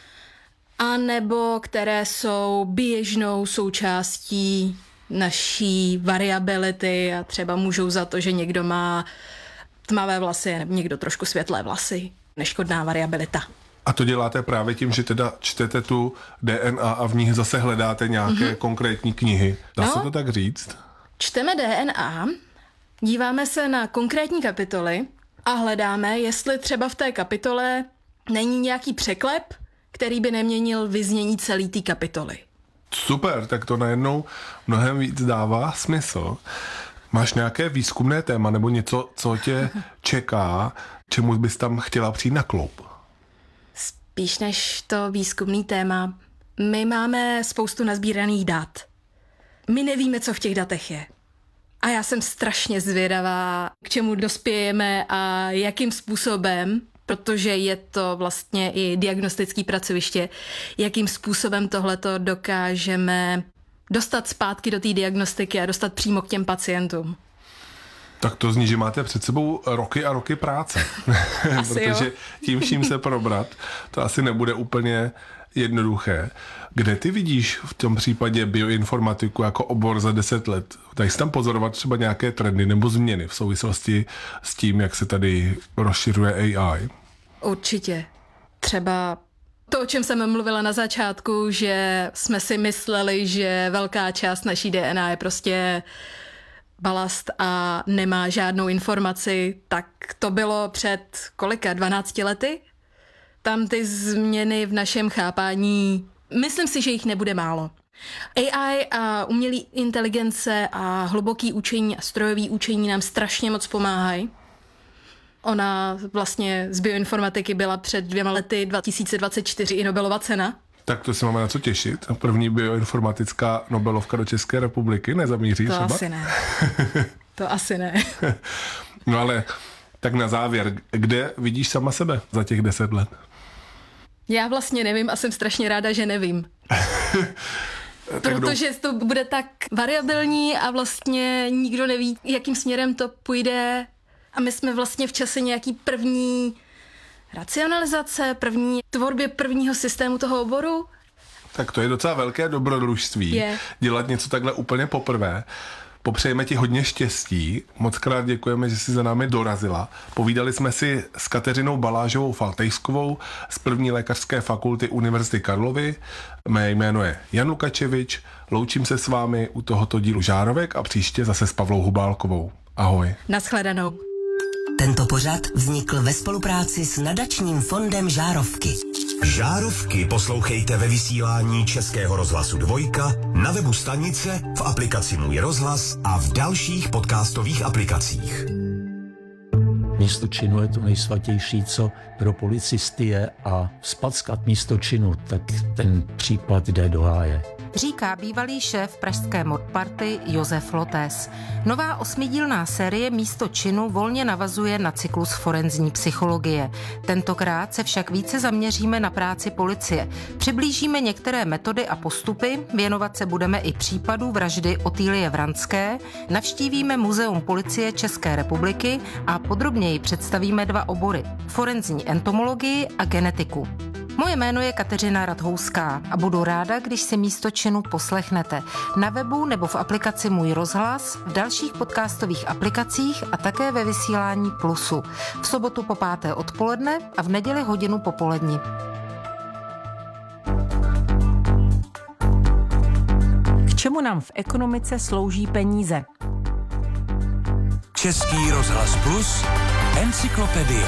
a nebo které jsou běžnou součástí naší variability a třeba můžou za to, že někdo má tmavé vlasy nebo někdo trošku světlé vlasy. Neškodná variabilita. A to děláte právě tím, že teda čtete tu D N A a v nich zase hledáte nějaké mm-hmm. konkrétní knihy. Dá no, se to tak říct? Čteme D N A, díváme se na konkrétní kapitoly a hledáme, jestli třeba v té kapitole není nějaký překlep, který by neměnil vyznění celé té kapitoly. Super, tak to najednou mnohem víc dává smysl. Máš nějaké výzkumné téma nebo něco, co tě čeká, čemu bys tam chtěla přijít na kloup? Spíš než to výzkumný téma, my máme spoustu nazbíraných dat. My nevíme, co v těch datech je. A já jsem strašně zvědavá, k čemu dospějeme a jakým způsobem, protože je to vlastně i diagnostické pracoviště, jakým způsobem tohleto dokážeme dostat zpátky do té diagnostiky a dostat přímo k těm pacientům. Tak to zní, že máte před sebou roky a roky práce. Protože jo. tím vším se probrat, to asi nebude úplně jednoduché. Kde ty vidíš v tom případě bioinformatiku jako obor za deset let? Dají se tam pozorovat třeba nějaké trendy nebo změny v souvislosti s tím, jak se tady rozšiřuje A I? Určitě. Třeba to, o čem jsem mluvila na začátku, že jsme si mysleli, že velká část naší D N A je prostě balast a nemá žádnou informaci, tak to bylo před kolika, dvanácti lety? Tam ty změny v našem chápání, myslím si, že jich nebude málo. A I a umělý inteligence a hluboký učení a strojový učení nám strašně moc pomáhají. Ona vlastně z bioinformatiky byla před dvěma lety dva tisíce dvacet čtyři i Nobelova cena. Tak to se máme na co těšit. První bioinformatická Nobelovka do České republiky nezamíří to třeba? To asi ne. To asi ne. No ale tak na závěr, kde vidíš sama sebe za těch deset let? Já vlastně nevím a jsem strašně ráda, že nevím. Protože to bude tak variabilní a vlastně nikdo neví, jakým směrem to půjde. A my jsme vlastně v čase nějaký první racionalizace, první tvorbě prvního systému toho oboru. Tak to je docela velké dobrodružství. Je. Dělat něco takhle úplně poprvé. Popřejeme ti hodně štěstí. Mockrát děkujeme, že jsi za námi dorazila. Povídali jsme si s Kateřinou Balážovou Faltejskovou z první lékařské fakulty Univerzity Karlovy. Mé jméno je Jan Lukačevič. Loučím se s vámi u tohoto dílu Žárovek a příště zase s Pavlou Hubálkovou. Ahoj. Naschledanou. Tento pořad vznikl ve spolupráci s nadačním fondem Žárovky. Žárovky poslouchejte ve vysílání Českého rozhlasu Dvojka, na webu stanice, v aplikaci Můj rozhlas a v dalších podcastových aplikacích. Místo činu je to nejsvatější, co pro policisty je, a vzpackat místo činu, tak ten případ jde do háje. Říká bývalý šéf pražské modparty Josef Lotés. Nová osmidílná série Místo činu volně navazuje na cyklus forenzní psychologie. Tentokrát se však více zaměříme na práci policie. Přiblížíme některé metody a postupy, věnovat se budeme i případu vraždy Otýlie Vranské, navštívíme Muzeum policie České republiky a podrobněji představíme dva obory – forenzní entomologii a genetiku. Moje jméno je Kateřina Radhouská a budu ráda, když si Místo činu poslechnete na webu nebo v aplikaci Můj rozhlas, v dalších podcastových aplikacích a také ve vysílání Plusu. V sobotu po páté odpoledne a v neděli hodinu popolední. K čemu nám v ekonomice slouží peníze? Český rozhlas Plus, encyklopedie.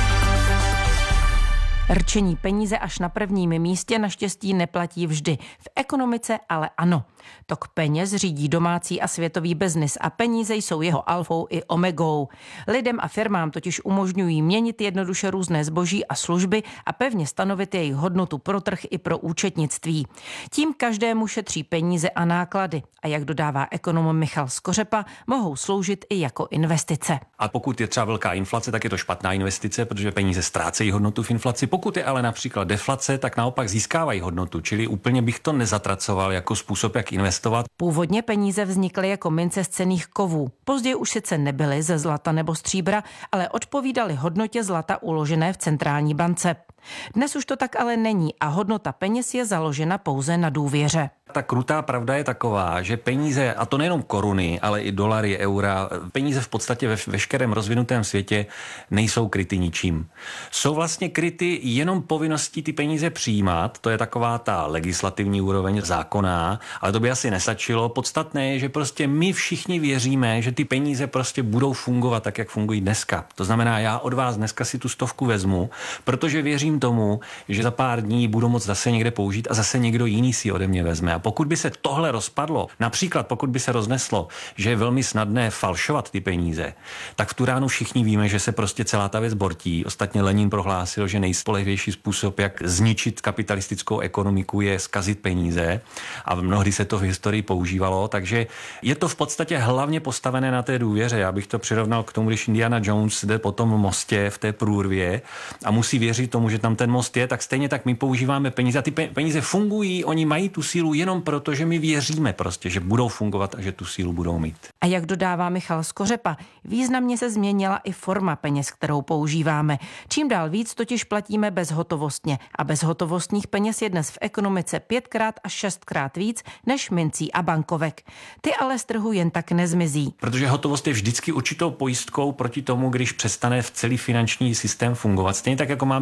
Rčení peníze až na prvním místě naštěstí neplatí vždy. V ekonomice ale ano. Tok peněz řídí domácí a světový biznis a peníze jsou jeho alfou i omegou. Lidem a firmám totiž umožňují měnit jednoduše různé zboží a služby a pevně stanovit jejich hodnotu pro trh i pro účetnictví. Tím každému šetří peníze a náklady a jak dodává ekonom Michal Skořepa, mohou sloužit i jako investice. A pokud je třeba velká inflace, tak je to špatná investice, protože peníze ztrácejí hodnotu v inflaci. Pokud je ale například deflace, tak naopak získávají hodnotu, čili úplně bych to nezatracoval jako způsob, jak investovat. Původně peníze vznikly jako mince z cenných kovů. Později už sice nebyly ze zlata nebo stříbra, ale odpovídaly hodnotě zlata uložené v centrální bance. Dnes už to tak ale není a hodnota peněz je založena pouze na důvěře. Ta krutá pravda je taková, že peníze, a to nejenom koruny, ale i dolary, eura, peníze v podstatě ve veškerém rozvinutém světě nejsou kryty ničím. Jsou vlastně kryty jenom povinností ty peníze přijímat, to je taková ta legislativní úroveň zákonná, ale to by asi nestačilo. Podstatné je, že prostě my všichni věříme, že ty peníze prostě budou fungovat tak, jak fungují dneska. To znamená, já od vás dneska si tu stovku vezmu, protože věřím tomu, že za pár dní budu moct zase někde použít a zase někdo jiný si ode mě vezme. A pokud by se tohle rozpadlo, například pokud by se rozneslo, že je velmi snadné falšovat ty peníze, tak v tu ránu všichni víme, že se prostě celá ta věc bortí. Ostatně Lenin prohlásil, že nejspolehlivější způsob, jak zničit kapitalistickou ekonomiku, je zkazit peníze a mnohdy se to v historii používalo, takže je to v podstatě hlavně postavené na té důvěře. Já bych to přirovnal k tomu, když Indiana Jones jde po tom mostě v té průrvě a musí věřit tomu, že tam ten most je, tak stejně tak my používáme peníze a ty peníze fungují, oni mají tu sílu jenom proto, že my věříme prostě, že budou fungovat a že tu sílu budou mít. A jak dodává Michal Skořepa, významně se změnila i forma peněz, kterou používáme. Čím dál víc totiž platíme bezhotovostně a bezhotovostních peněz je dnes v ekonomice pětkrát až šestkrát víc než mincí a bankovek. Ty ale z trhu jen tak nezmizí. Protože hotovost je vždycky určitou pojistkou proti tomu, když přestane v celý finanční systém fungovat. Stejně tak, jako máme doma svíčky.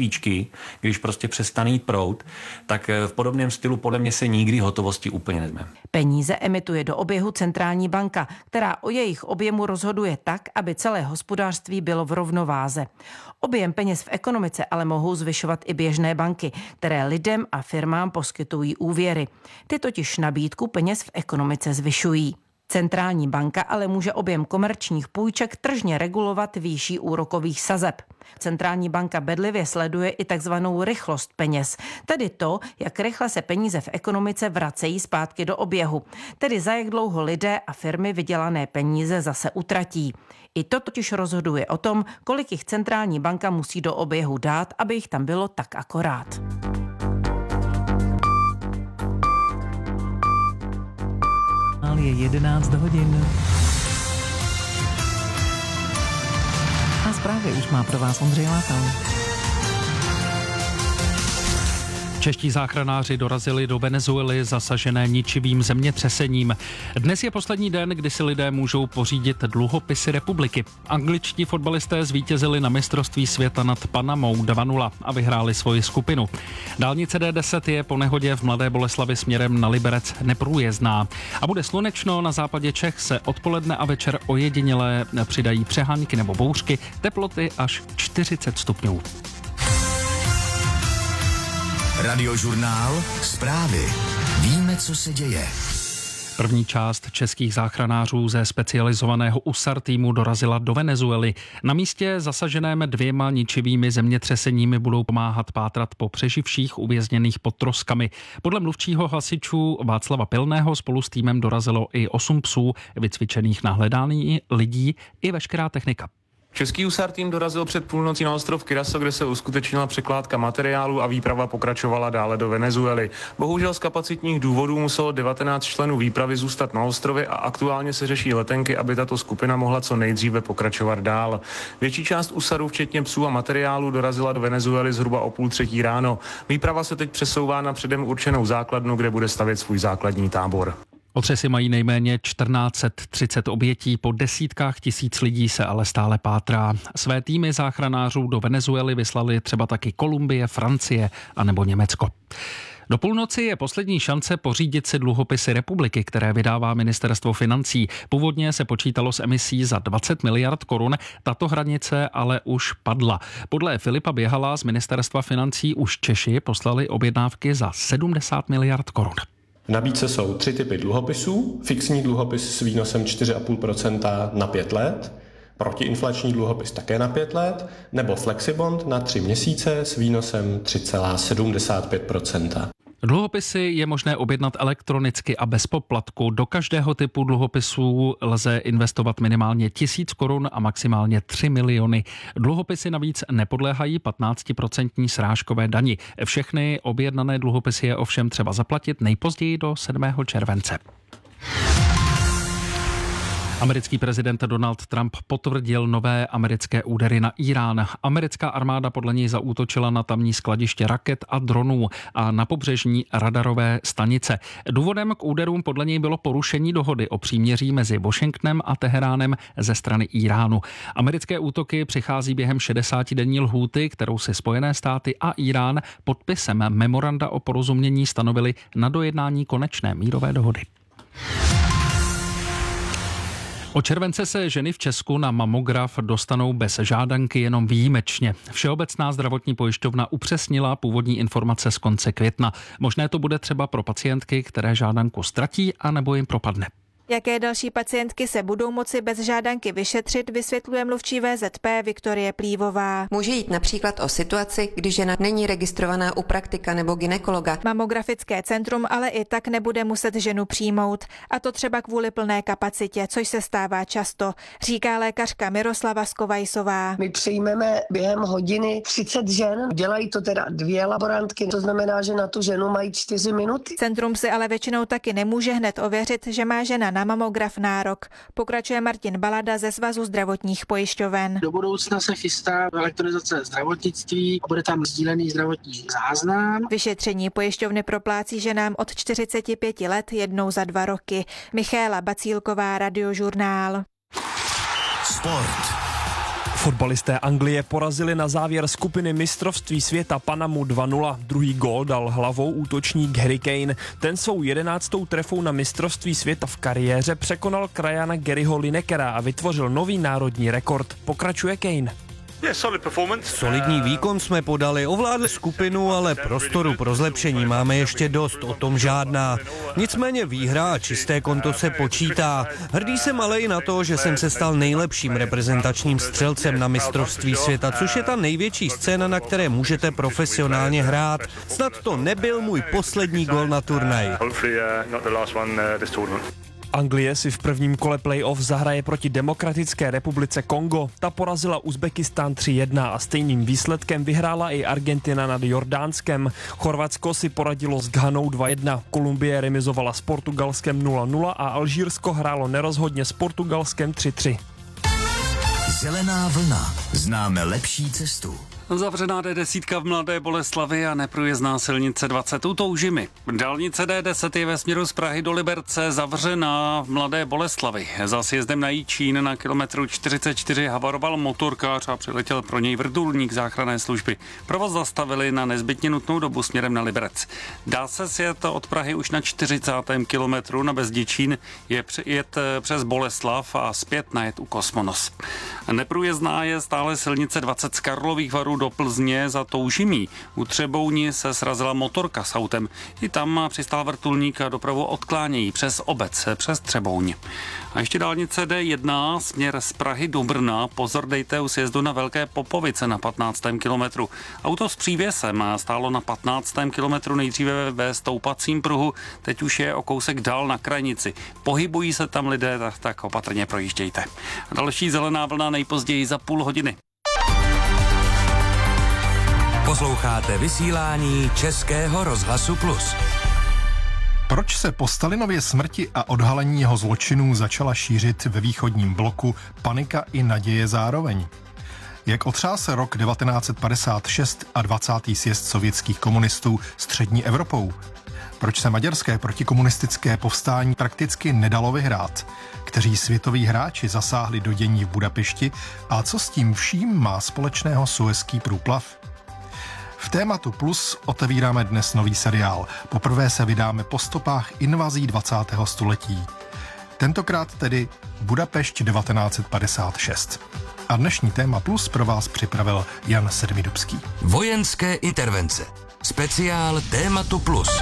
svíčky, když prostě přestane jít proud, tak v podobném stylu podle mě se nikdy hotovosti úplně nezme. Peníze emituje do oběhu centrální banka, která o jejich objemu rozhoduje tak, aby celé hospodářství bylo v rovnováze. Objem peněz v ekonomice ale mohou zvyšovat i běžné banky, které lidem a firmám poskytují úvěry. Ty totiž nabídku peněz v ekonomice zvyšují. Centrální banka ale může objem komerčních půjček tržně regulovat výší úrokových sazeb. Centrální banka bedlivě sleduje i takzvanou rychlost peněz, tedy to, jak rychle se peníze v ekonomice vracejí zpátky do oběhu, tedy za jak dlouho lidé a firmy vydělané peníze zase utratí. I to totiž rozhoduje o tom, kolik jich centrální banka musí do oběhu dát, aby jich tam bylo tak akorát. Je jedenáct hodin. A zprávy už má pro vás Ondřej Látal. Čeští záchranáři dorazili do Venezuely zasažené ničivým zemětřesením. Dnes je poslední den, kdy si lidé můžou pořídit dluhopisy republiky. Angličtí fotbalisté zvítězili na mistrovství světa nad Panamou dva nula a vyhráli svoji skupinu. Dálnice D deset je po nehodě v Mladé Boleslavi směrem na Liberec neprůjezdná. A bude slunečno, na západě Čech se odpoledne a večer ojedinělé přidají přehánky nebo bouřky, teploty až čtyřicet stupňů. Radiožurnál Zprávy. Víme, co se děje. První část českých záchranářů ze specializovaného U S A R týmu dorazila do Venezuely. Na místě zasaženém dvěma ničivými zemětřeseními budou pomáhat pátrat po přeživších uvězněných pod troskami. Podle mluvčího hasičů Václava Pilného spolu s týmem dorazilo i osm psů vycvičených na hledání lidí i veškerá technika. Český U S A R tým dorazil před půlnocí na ostrov Curaçao, kde se uskutečnila překládka materiálu a výprava pokračovala dále do Venezuely. Bohužel z kapacitních důvodů muselo devatenáct členů výpravy zůstat na ostrově a aktuálně se řeší letenky, aby tato skupina mohla co nejdříve pokračovat dál. Větší část U S A R u, včetně psů a materiálu, dorazila do Venezuely zhruba o půl třetí ráno. Výprava se teď přesouvá na předem určenou základnu, kde bude stavět svůj základní tábor. Otřesy mají nejméně čtrnáct set třicet obětí, po desítkách tisíc lidí se ale stále pátrá. Své týmy záchranářů do Venezuely vyslali třeba taky Kolumbie, Francie a nebo Německo. Do půlnoci je poslední šance pořídit si dluhopisy republiky, které vydává ministerstvo financí. Původně se počítalo s emisí za dvacet miliard korun, tato hranice ale už padla. Podle Filipa Běhala z ministerstva financí už Češi poslali objednávky za sedmdesát miliard korun. V nabídce jsou tři typy dluhopisů. Fixní dluhopis s výnosem čtyři celá pět procenta na pět let, protiinflační dluhopis také na pět let, nebo flexibond na tři měsíce s výnosem tři celá sedmdesát pět procenta. Dluhopisy je možné objednat elektronicky a bez poplatku. Do každého typu dluhopisů lze investovat minimálně tisíc korun a maximálně tři miliony. Dluhopisy navíc nepodléhají patnáctiprocentní srážkové dani. Všechny objednané dluhopisy je ovšem třeba zaplatit nejpozději do sedmého července. Americký prezident Donald Trump potvrdil nové americké údery na Irán. Americká armáda podle něj zaútočila na tamní skladiště raket a dronů a na pobřežní radarové stanice. Důvodem k úderům podle něj bylo porušení dohody o příměří mezi Washingtonem a Teheránem ze strany Iránu. Americké útoky přichází během šedesátidenní lhůty, kterou si Spojené státy a Irán podpisem memoranda o porozumění stanovili na dojednání konečné mírové dohody. Od července se ženy v Česku na mamograf dostanou bez žádanky jenom výjimečně. Všeobecná zdravotní pojišťovna upřesnila původní informace z konce května. Možné to bude třeba pro pacientky, které žádanku ztratí a nebo jim propadne. Jaké další pacientky se budou moci bez žádanky vyšetřit, vysvětluje mluvčí V Z P Viktorie Plívová. Může jít například o situaci, kdy žena není registrovaná u praktika nebo gynekologa. Mamografické centrum ale i tak nebude muset ženu přijmout. A to třeba kvůli plné kapacitě, což se stává často, říká lékařka Miroslava Skovajsová. My přijmeme během hodiny třicet žen, dělají to teda dvě laborantky, to znamená, že na tu ženu mají čtyři minuty. Centrum si ale většinou taky nemůže hned ověřit, že má žena na mamograf nárok. Pokračuje Martin Balada ze Svazu zdravotních pojišťoven. Do budoucna se chystá elektronizace zdravotnictví a bude tam sdílený zdravotní záznam. Vyšetření pojišťovny proplácí ženám od čtyřiceti pěti let jednou za dva roky. Michaela Bacílková, Radiožurnál. Sport. Fotbalisté Anglie porazili na závěr skupiny mistrovství světa Panamu dva nula. Druhý gól dal hlavou útočník Harry Kane. Ten svou jedenáctou trefou na mistrovství světa v kariéře překonal krajana Garyho Linekera a vytvořil nový národní rekord. Pokračuje Kane. Solidní výkon jsme podali, ovládli skupinu, ale prostoru pro zlepšení máme ještě dost, o tom žádná. Nicméně výhra a čisté konto se počítá. Hrdý jsem ale i na to, že jsem se stal nejlepším reprezentačním střelcem na mistrovství světa, což je ta největší scéna, na které můžete profesionálně hrát. Snad to nebyl můj poslední gol na turnaji. Anglie si v prvním kole playoff zahraje proti Demokratické republice Kongo. Ta porazila Uzbekistán tři jedna a stejným výsledkem vyhrála i Argentina nad Jordánskem. Chorvatsko si poradilo s Ghanou dva jedna. Kolumbie remizovala s Portugalskem nula nula a Alžírsko hrálo nerozhodně s Portugalskem tři tři. Zelená vlna. Známe lepší cestu. Zavřená D deset v Mladé Boleslavi a neprůjezdná silnice dvacet u Toužimy. Dálnice D deset je ve směru z Prahy do Liberce zavřená v Mladé Boleslavi. Za sjezdem na Jičín na kilometru čtyřicet čtyři havaroval motorkář a přiletěl pro něj vrtulník záchranné služby. Provoz zastavili na nezbytně nutnou dobu směrem na Liberec. Dá se sjet od Prahy už na čtyřicátém kilometru na Bezděčín, je jet přes Boleslav a zpět najet u Kosmonos. Neprůjezdná je stále silnice dvacet z Karlových Varů do Plzně za Toužimí. U Třebouni se srazila motorka s autem. I tam přistál vrtulník a dopravu odklánějí přes obec, přes Třebouň. A ještě dálnice D jedna, směr z Prahy do Brna. Pozor dejte u sjezdu na Velké Popovice na patnáctém kilometru. Auto s přívěsem stálo na patnáctém kilometru nejdříve ve stoupacím pruhu, teď už je o kousek dál na krajnici. Pohybují se tam lidé, tak, tak opatrně projíždějte. A další zelená vlna nejpozději za půl hodiny. Posloucháte vysílání Českého rozhlasu Plus. Proč se po Stalinově smrti a odhalení jeho zločinů začala šířit ve východním bloku panika i naděje zároveň? Jak otřásl rok devatenáct set padesát šest a dvacátý sjezd sovětských komunistů střední Evropou? Proč se maďarské protikomunistické povstání prakticky nedalo vyhrát? Kteří světoví hráči zasáhli do dění v Budapešti a co s tím vším má společného Suezský průplav? V Tématu Plus otevíráme dnes nový seriál. Poprvé se vydáme po stopách invazí dvacátého století. Tentokrát tedy Budapešť devatenáct set padesát šest. A dnešní Téma Plus pro vás připravil Jan Sedmidubský. Vojenské intervence. Speciál Tématu Plus.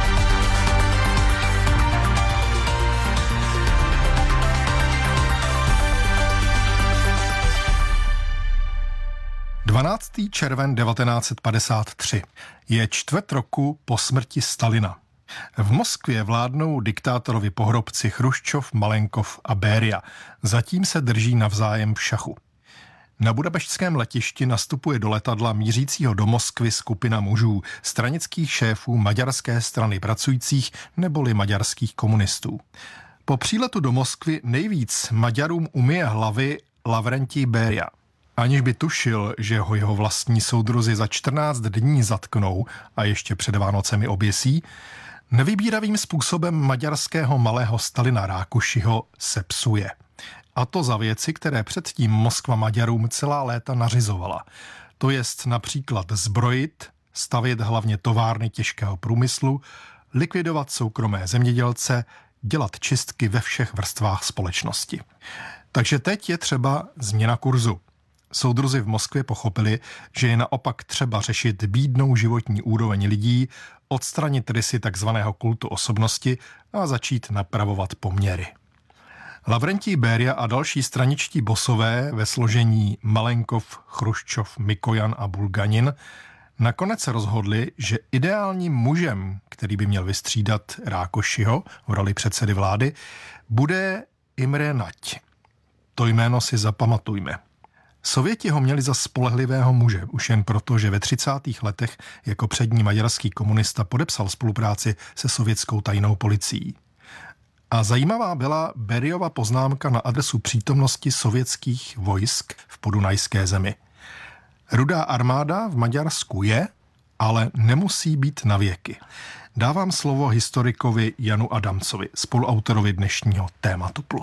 dvanáctého června devatenáct set padesát tři je čtvrt roku po smrti Stalina. V Moskvě vládnou diktátorovi pohrobci Chruščov, Malenkov a Béria. Zatím se drží navzájem v šachu. Na budapeštském letišti nastupuje do letadla mířícího do Moskvy skupina mužů, stranických šéfů maďarské strany pracujících neboli maďarských komunistů. Po příletu do Moskvy nejvíc Maďarům umyje hlavy Lavrentij Béria. Aniž by tušil, že ho jeho vlastní soudruzi za čtrnáct dní zatknou a ještě před Vánocemi oběsí, nevybíravým způsobem maďarského malého Stalina Rákušiho se psuje. A to za věci, které předtím Moskva Maďarům celá léta nařizovala. To jest například zbrojit, stavět hlavně továrny těžkého průmyslu, likvidovat soukromé zemědělce, dělat čistky ve všech vrstvách společnosti. Takže teď je třeba změna kurzu. Soudruzi v Moskvě pochopili, že je naopak třeba řešit bídnou životní úroveň lidí, odstranit rysy takzvaného kultu osobnosti a začít napravovat poměry. Lavrentij Béria a další straničtí bosové ve složení Malenkov, Chruščov, Mikojan a Bulganin nakonec se rozhodli, že ideálním mužem, který by měl vystřídat Rákošiho v roli předsedy vlády, bude Imre Nať. To jméno si zapamatujme. Sověti ho měli za spolehlivého muže, už jen proto, že ve třicátých letech jako přední maďarský komunista podepsal spolupráci se sovětskou tajnou policií. A zajímavá byla Bériova poznámka na adresu přítomnosti sovětských vojsk v podunajské zemi. Rudá armáda v Maďarsku je, ale nemusí být na věky. Dávám slovo historikovi Janu Adamcovi, spoluautorovi dnešního Tématu Plus.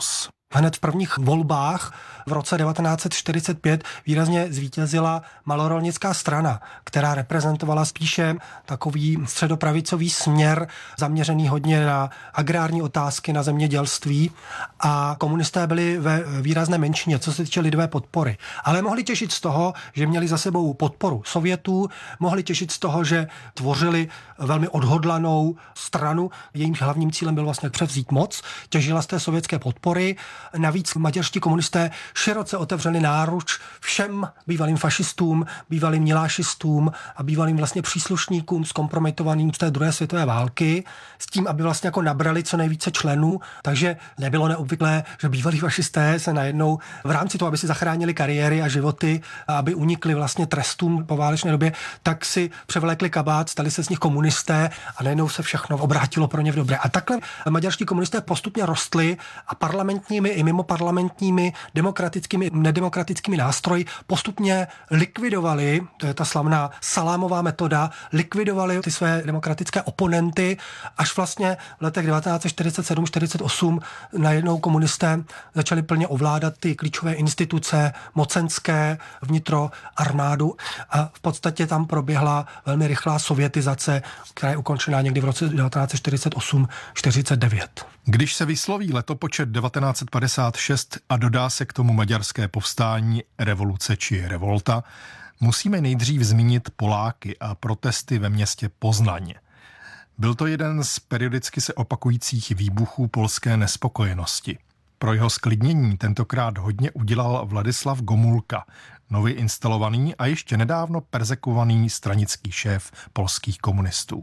Hned v prvních volbách v roce devatenáct set čtyřicet pět výrazně zvítězila malorolnická strana, která reprezentovala spíše takový středopravicový směr zaměřený hodně na agrární otázky, na zemědělství, a komunisté byli ve výrazné menšině, co se týče lidové podpory. Ale mohli těšit z toho, že měli za sebou podporu Sovětů, mohli těšit z toho, že tvořili velmi odhodlanou stranu, jejímž hlavním cílem byl vlastně převzít moc, těžila z té sovětské podpory. Navíc maďarští komunisté široce otevřeli náruč všem bývalým fašistům, bývalým milášistům a bývalým vlastně příslušníkům zkompromitovaným z té druhé světové války, s tím, aby vlastně jako nabrali co nejvíce členů. Takže nebylo neobvyklé, že bývalí fašisté se najednou v rámci toho, aby si zachránili kariéry a životy a aby unikli vlastně trestům po válečné době, tak si převlékli kabát, stali se z nich komunisté a najednou se všechno obrátilo pro ně v dobré. A takhle maďarští komunisté postupně rostli a parlamentními i mimo parlamentními, demokratickými, nedemokratickými nástroji postupně likvidovali, to je ta slavná salámová metoda, likvidovali ty své demokratické oponenty, až vlastně v letech devatenáct set čtyřicet sedm čtyřicet osm najednou komunisté začali plně ovládat ty klíčové instituce mocenské, vnitro, armádu, a v podstatě tam proběhla velmi rychlá sovětizace, která je ukončená někdy v roce devatenáct set čtyřicet osm čtyřicet devět. Když se vysloví letopočet devatenáct set padesát šest a dodá se k tomu maďarské povstání, revoluce či revolta, musíme nejdřív zmínit Poláky a protesty ve městě Poznaň. Byl to jeden z periodicky se opakujících výbuchů polské nespokojenosti. Pro jeho sklidnění tentokrát hodně udělal Vladislav Gomulka, nově instalovaný a ještě nedávno perzekovaný stranický šéf polských komunistů.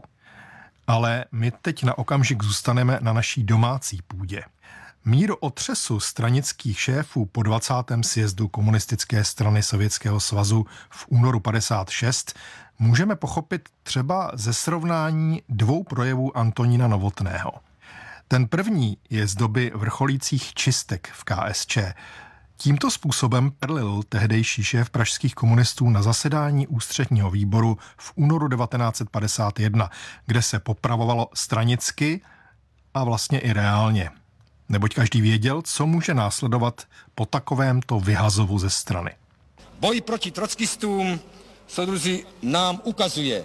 Ale my teď na okamžik zůstaneme na naší domácí půdě. Míru otřesu stranických šéfů po dvacátém sjezdu komunistické strany Sovětského svazu v únoru padesát šest můžeme pochopit třeba ze srovnání dvou projevů Antonína Novotného. Ten první je z doby vrcholících čistek v K S Č. Tímto způsobem perlil tehdejší šéf pražských komunistů na zasedání ústředního výboru v únoru devatenáct set padesát jedna, kde se popravovalo stranicky a vlastně i reálně. Neboť každý věděl, co může následovat po takovémto vyhazovu ze strany. Boj proti trockistům, soudruzi, nám ukazuje,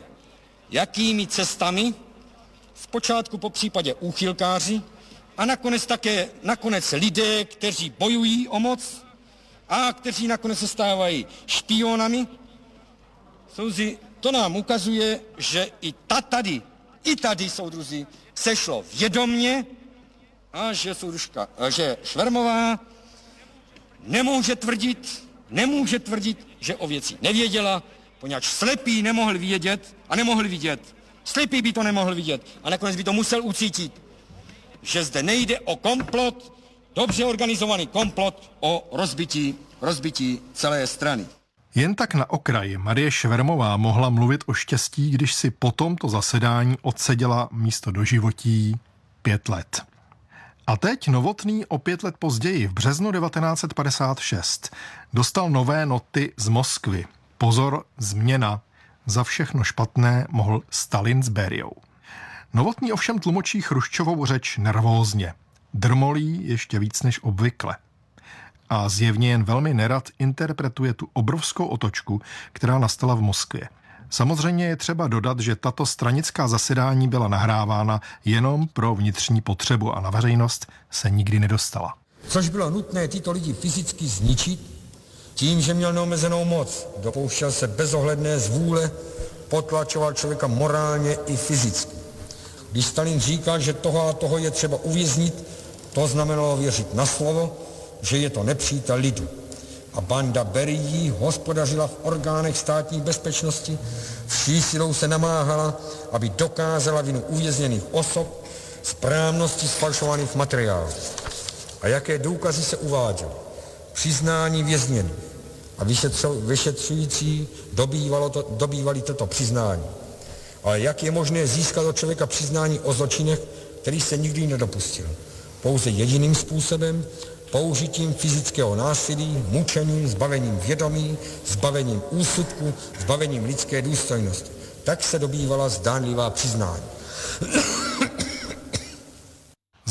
jakými cestami, zpočátku po případě úchylkáři, a nakonec také nakonec lidé, kteří bojují o moc a kteří nakonec se stávají špionami. Soudruzi, to nám ukazuje, že i ta tady, i tady, soudruzi, sešlo vědomně a že soudružka, že Švermová nemůže tvrdit, nemůže tvrdit, že o věci nevěděla, poněvadž slepý nemohl vědět a nemohl vidět. Slepý by to nemohl vidět a nakonec by to musel ucítit, že zde nejde o komplot, dobře organizovaný komplot o rozbití, rozbití celé strany. Jen tak na okraji Marie Švermová mohla mluvit o štěstí, když si po tomto zasedání odseděla místo doživotí pět let. A teď Novotný o pět let později, v březnu devatenáct set padesát šest, dostal nové noty z Moskvy. Pozor, změna. Za všechno špatné mohl Stalin s Bériou. Novotný ovšem tlumočí Chruščovou řeč nervózně. Drmolí ještě víc než obvykle. A zjevně jen velmi nerad interpretuje tu obrovskou otočku, která nastala v Moskvě. Samozřejmě je třeba dodat, že tato stranická zasedání byla nahrávána jenom pro vnitřní potřebu a na veřejnost se nikdy nedostala. Což bylo nutné tyto lidi fyzicky zničit, tím, že měl neomezenou moc. Dopouštěl se bezohledné zvůle, potlačoval člověka morálně i fyzicky. Když Stalin říkal, že toho a toho je třeba uvěznit, to znamenalo věřit na slovo, že je to nepřítel lidu. A banda Berií hospodařila v orgánech státní bezpečnosti, vší silou se namáhala, aby dokázala vinu uvězněných osob, správnosti sfalšovaných materiálů. A jaké důkazy se uváděly? Přiznání vězněných. A vyšetřující dobývalo to, dobývali toto přiznání. Ale jak je možné získat od člověka přiznání o zločinech, který se nikdy nedopustil? Pouze jediným způsobem, použitím fyzického násilí, mučením, zbavením vědomí, zbavením úsudku, zbavením lidské důstojnosti. Tak se dobývala zdánlivá přiznání.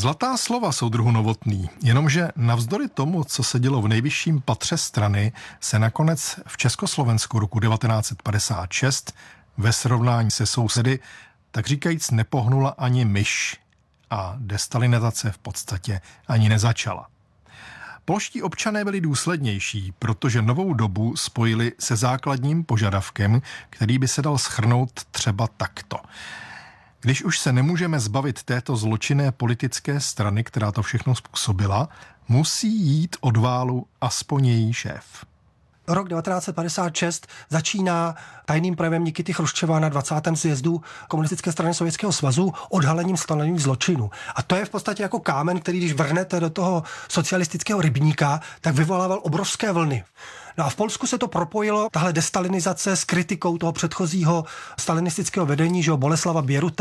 Zlatá slova, soudruhu Novotný, jenomže navzdory tomu, co se dělo v nejvyšším patře strany, se nakonec v Československu roku devatenáct set padesát šest ve srovnání se sousedy tak říkajíc nepohnula ani myš a destalinizace v podstatě ani nezačala. Polští občané byli důslednější, protože novou dobu spojili se základním požadavkem, který by se dal shrnout třeba takto. Když už se nemůžeme zbavit této zločinné politické strany, která to všechno způsobila, musí jít od válu aspoň její šéf. Rok devatenáct set padesát šest začíná tajným projevem Nikity Chruščova na dvacátém sjezdu Komunistické strany Sovětského svazu odhalením stalinských zločinů. A to je v podstatě jako kámen, který když vrhnete do toho socialistického rybníka, tak vyvolával obrovské vlny. No a v Polsku se to propojilo, tahle destalinizace s kritikou toho předchozího stalinistického vedení, že jo, Boleslava Běruta,